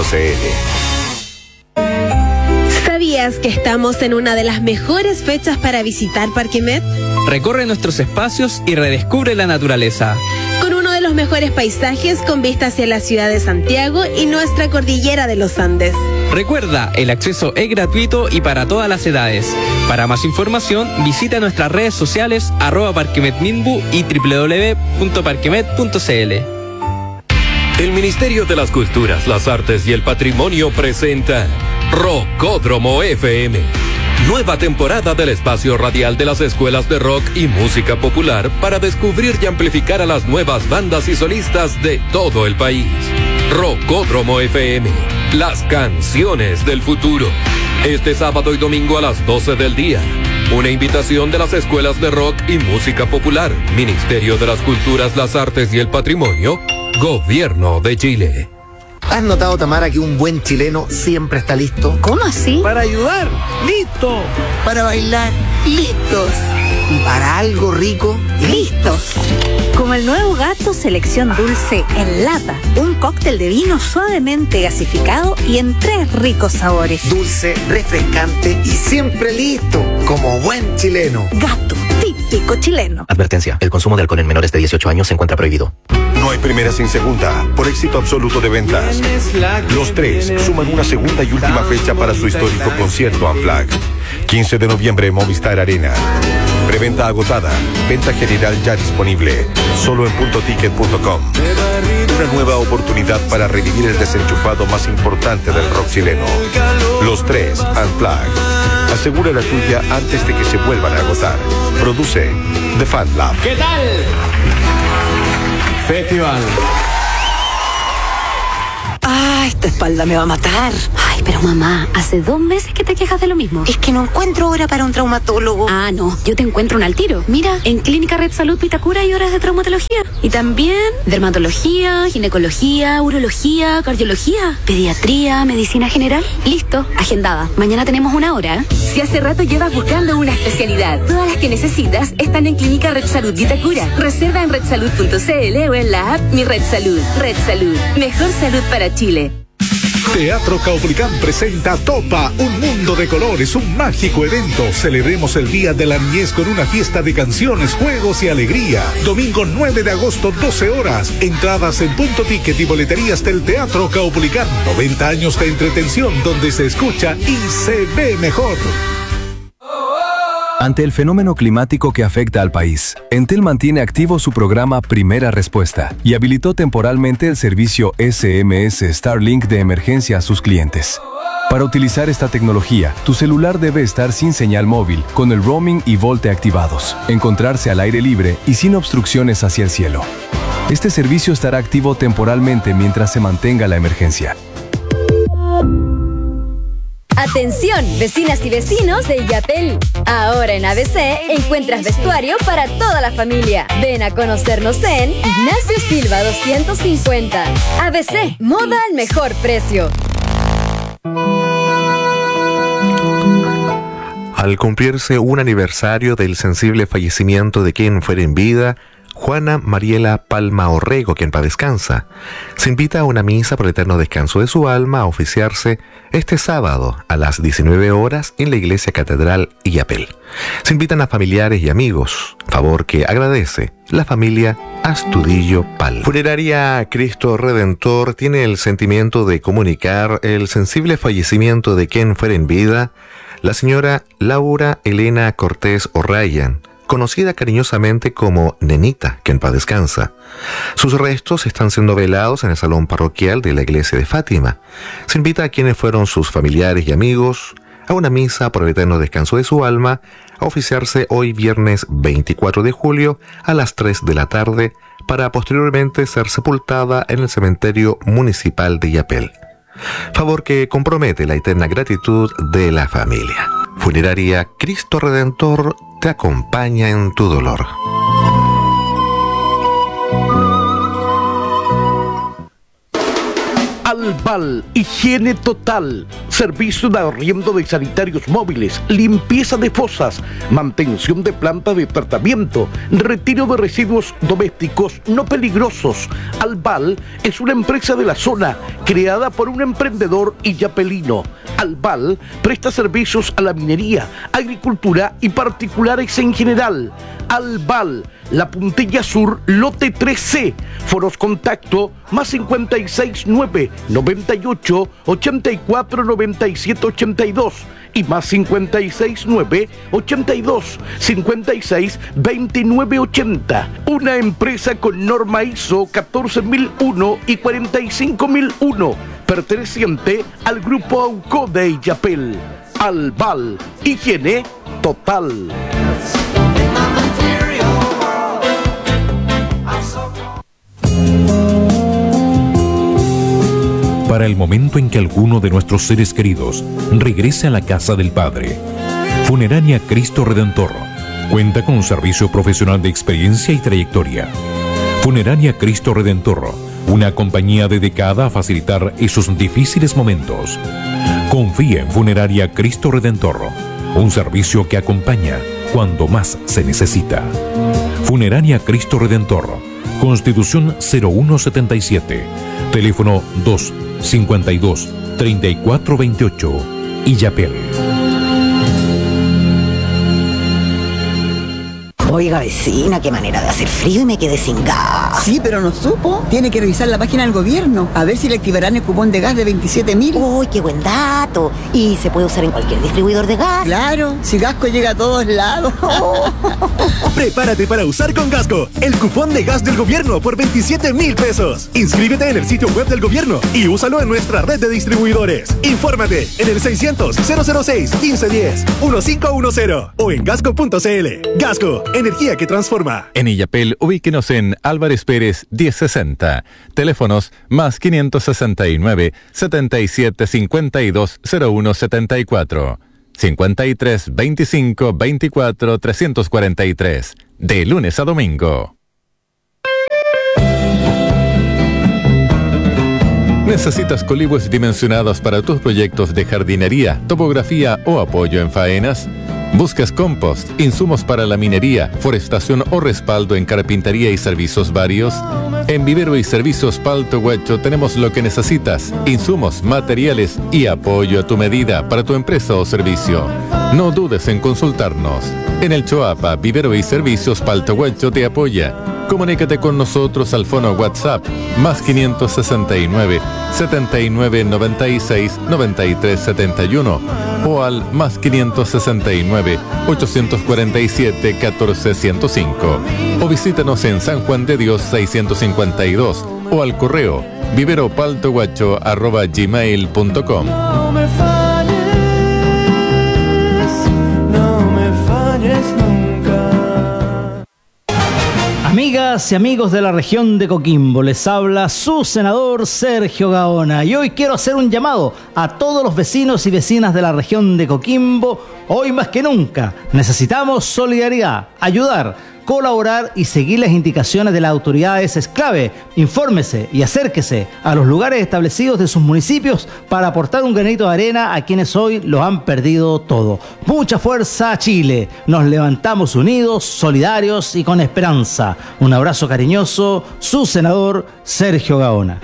¿Sabías que estamos en una de las mejores fechas para visitar Parquemet? Recorre nuestros espacios y redescubre la naturaleza. Con uno de los mejores paisajes con vista hacia la ciudad de Santiago y nuestra cordillera de los Andes. Recuerda, el acceso es gratuito y para todas las edades. Para más información, visita nuestras redes sociales @parquemetminbu y www.parquemet.cl. El Ministerio de las Culturas, las Artes y el Patrimonio presenta Rockódromo FM. Nueva temporada del espacio radial de las escuelas de rock y música popular para descubrir y amplificar a las nuevas bandas y solistas de todo el país. Rockódromo FM, las canciones del futuro. Este sábado y domingo a las 12 del día. Una invitación de las escuelas de rock y música popular, Ministerio de las Culturas, las Artes y el Patrimonio, Gobierno de Chile. ¿Has notado, Tamara, que un buen chileno siempre está listo? ¿Cómo así? Para ayudar, listo. Para bailar, listos. Y para algo rico, listos. Como el nuevo Gato Selección Dulce en lata. Un cóctel de vino suavemente gasificado y en 3 ricos sabores. Dulce, refrescante y siempre listo. Como buen chileno. Gato, típico chileno. Advertencia, el consumo de alcohol en menores de 18 años se encuentra prohibido. No hay primera sin segunda, por éxito absoluto de ventas. Los Tres suman una segunda y última fecha para su histórico concierto Unplugged. 15 de noviembre, Movistar Arena. Preventa agotada, venta general ya disponible, solo en puntoticket.com. Una nueva oportunidad para revivir el desenchufado más importante del rock chileno. Los Tres Unplugged. Asegura la tuya antes de que se vuelvan a agotar. Produce The Fan Lab. ¿Qué tal? Festival. Esta espalda me va a matar. Ay, pero mamá, hace 2 meses que te quejas de lo mismo. Es que no encuentro hora para un traumatólogo. Ah, no, yo te encuentro un al tiro. Mira, en Clínica Red Salud Vitacura hay horas de traumatología. Y también dermatología, ginecología, urología, cardiología, pediatría, medicina general. Listo, agendada. Mañana tenemos 1 hora. Si hace rato llevas buscando una especialidad, todas las que necesitas están en Clínica Red Salud Vitacura. Reserva en redsalud.cl o en la app Mi Red Salud. Red Salud, mejor salud para Chile. Teatro Caupolicán presenta Topa, un mundo de colores, un mágico evento. Celebremos el Día de la Niñez con una fiesta de canciones, juegos y alegría. Domingo 9 de agosto, 12 horas. Entradas en Punto Ticket y boleterías del Teatro Caupolicán. 90 años de entretención donde se escucha y se ve mejor. Ante el fenómeno climático que afecta al país, Entel mantiene activo su programa Primera Respuesta y habilitó temporalmente el servicio SMS Starlink de emergencia a sus clientes. Para utilizar esta tecnología, tu celular debe estar sin señal móvil, con el roaming y volte activados, encontrarse al aire libre y sin obstrucciones hacia el cielo. Este servicio estará activo temporalmente mientras se mantenga la emergencia. Atención, vecinas y vecinos de Yapel. Ahora en ABC encuentras vestuario para toda la familia. Ven a conocernos en Ignacio Silva 250. ABC, moda al mejor precio. Al cumplirse un aniversario del sensible fallecimiento de quien fuera en vida, Juana Mariela Palma Orrego, quien paz descansa, se invita a una misa por el eterno descanso de su alma a oficiarse este sábado a las 19 horas en la Iglesia Catedral Illapel. Se invitan a familiares y amigos, favor que agradece la familia Astudillo Palma. Funeraria Cristo Redentor tiene el sentimiento de comunicar el sensible fallecimiento de quien fuera en vida, la señora Laura Elena Cortés O'Ryan, conocida cariñosamente como Nenita, que en paz descansa. Sus restos están siendo velados en el salón parroquial de la iglesia de Fátima. Se invita a quienes fueron sus familiares y amigos a una misa por el eterno descanso de su alma, a oficiarse hoy viernes 24 de julio a las 3 de la tarde, para posteriormente ser sepultada en el cementerio municipal de Illapel. Favor que compromete la eterna gratitud de la familia. Funeraria Cristo Redentor te acompaña en tu dolor. Albal, higiene total, servicio de arriendo de sanitarios móviles, limpieza de fosas, mantención de planta de tratamiento, retiro de residuos domésticos no peligrosos. Albal es una empresa de la zona, creada por un emprendedor illapelino. Albal presta servicios a la minería, agricultura y particulares en general. Albal, La Puntilla Sur, lote 3C. Foros contacto más 569 98 84 97 82 y más 569 82 56 29 80. Una empresa con norma ISO 14001 y 45001, perteneciente al grupo AUCO de Illapel. Albal, higiene total. Para el momento en que alguno de nuestros seres queridos regrese a la casa del Padre, Funeraria Cristo Redentor cuenta con un servicio profesional de experiencia y trayectoria. Funeraria Cristo Redentor, una compañía dedicada a facilitar esos difíciles momentos. Confía en Funeraria Cristo Redentor, un servicio que acompaña cuando más se necesita. Funeraria Cristo Redentor, Constitución 0177, teléfono 252-3428, Illapel. Oiga, vecina, qué manera de hacer frío y me quedé sin gas. Sí, pero no supo. Tiene que revisar la página del gobierno, a ver si le activarán el cupón de gas de 27.000. Uy, qué buen dato. ¿Y se puede usar en cualquier distribuidor de gas? Claro, si Gasco llega a todos lados. Prepárate para usar con Gasco el cupón de gas del gobierno por 27.000 pesos. Inscríbete en el sitio web del gobierno y úsalo en nuestra red de distribuidores. Infórmate en el 600-006-1510, 1510 o en gasco.cl. Gasco, energía que transforma. En Illapel, ubíquenos en Álvarez Pérez 1060. Teléfonos más 569 77 52 01 74. 53 25 24 343. De lunes a domingo. ¿Necesitas colibos dimensionados para tus proyectos de jardinería, topografía o apoyo en faenas? ¿Buscas compost, insumos para la minería, forestación o respaldo en carpintería y servicios varios? En Vivero y Servicios Palto Huacho tenemos lo que necesitas: insumos, materiales y apoyo a tu medida para tu empresa o servicio. No dudes en consultarnos. En el Choapa, Vivero y Servicios Palto Huacho te apoya. Comunícate con nosotros al fono WhatsApp más 569 79 96 93 71 o al más 569 847 14 105 o visítanos en San Juan de Dios 652 o al correo viveropaltoguacho@gmail.com. No me falles nunca. Amigas y amigos de la región de Coquimbo, les habla su senador Sergio Gaona y hoy quiero hacer un llamado a todos los vecinos y vecinas de la región de Coquimbo. Hoy más que nunca necesitamos solidaridad, ayudar, colaborar y seguir las indicaciones de las autoridades es clave. Infórmese y acérquese a los lugares establecidos de sus municipios para aportar un granito de arena a quienes hoy lo han perdido todo. Mucha fuerza a Chile. Nos levantamos unidos, solidarios y con esperanza. Un abrazo cariñoso, su senador Sergio Gaona.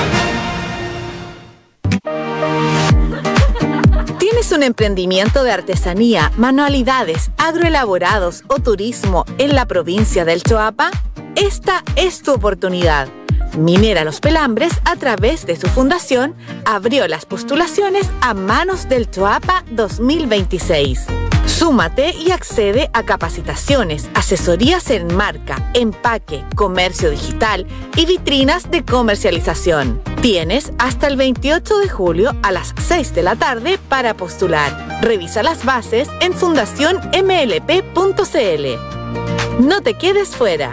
¿Tienes un emprendimiento de artesanía, manualidades, agroelaborados o turismo en la provincia del Choapa? Esta es tu oportunidad. Minera Los Pelambres, a través de su fundación, abrió las postulaciones a Manos del Choapa 2026. Súmate y accede a capacitaciones, asesorías en marca, empaque, comercio digital y vitrinas de comercialización. Tienes hasta el 28 de julio a las 6 de la tarde para postular. Revisa las bases en fundacionmlp.cl. No te quedes fuera.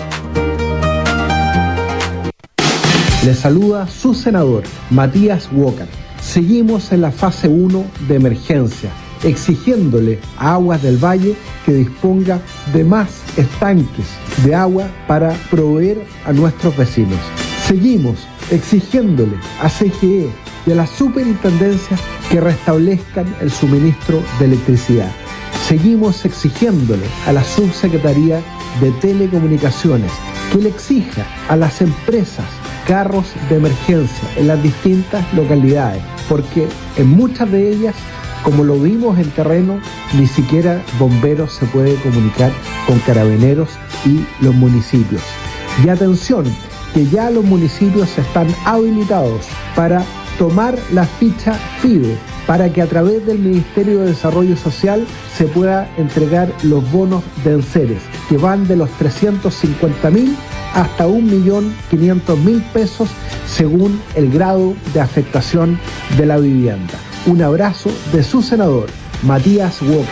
Le saluda su senador, Matías Walker. Seguimos en la fase 1 de emergencia, exigiéndole a Aguas del Valle que disponga de más estanques de agua para proveer a nuestros vecinos. Seguimos exigiéndole a CGE y a la superintendencia que restablezcan el suministro de electricidad. Seguimos exigiéndole a la subsecretaría de Telecomunicaciones que le exija a las empresas carros de emergencia en las distintas localidades, porque en muchas de ellas, como lo vimos en terreno, ni siquiera bomberos se puede comunicar con carabineros y los municipios. Y atención, que ya los municipios están habilitados para tomar la ficha FIDE, para que a través del Ministerio de Desarrollo Social se pueda entregar los bonos de enseres, que van de los 350.000 hasta 1.500.000 pesos según el grado de afectación de la vivienda. Un abrazo de su senador, Matías Walker.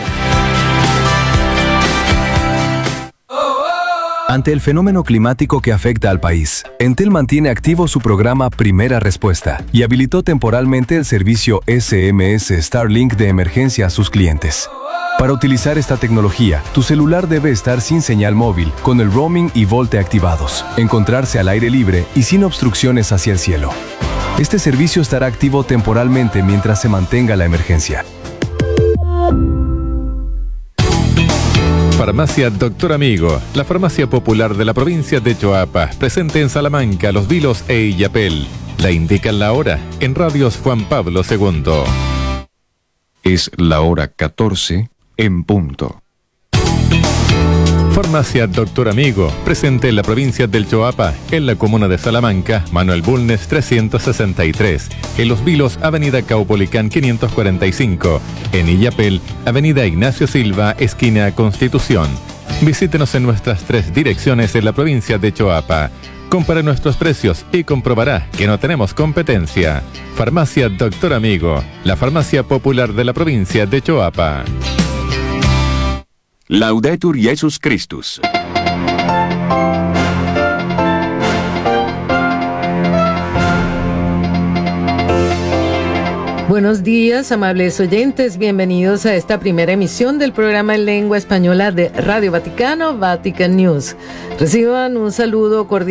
Ante el fenómeno climático que afecta al país, Entel mantiene activo su programa Primera Respuesta y habilitó temporalmente el servicio SMS Starlink de emergencia a sus clientes. Para utilizar esta tecnología, tu celular debe estar sin señal móvil, con el roaming y VoLTE activados, encontrarse al aire libre y sin obstrucciones hacia el cielo. Este servicio estará activo temporalmente mientras se mantenga la emergencia. Farmacia Doctor Amigo, la farmacia popular de la provincia de Choapa, presente en Salamanca, Los Vilos e Illapel. La indican la hora en Radios Juan Pablo II. Es la hora 14 en punto. Farmacia Doctor Amigo, presente en la provincia del Choapa, en la comuna de Salamanca, Manuel Bulnes 363, en Los Vilos, Avenida Caupolicán 545, en Illapel, Avenida Ignacio Silva, esquina Constitución. Visítenos en nuestras 3 direcciones en la provincia de Choapa. Compare nuestros precios y comprobará que no tenemos competencia. Farmacia Doctor Amigo, la farmacia popular de la provincia de Choapa. Laudetur Jesus Christus. Buenos días, amables oyentes. Bienvenidos a esta primera emisión del programa en lengua española de Radio Vaticano, Vatican News. Reciban un saludo cordial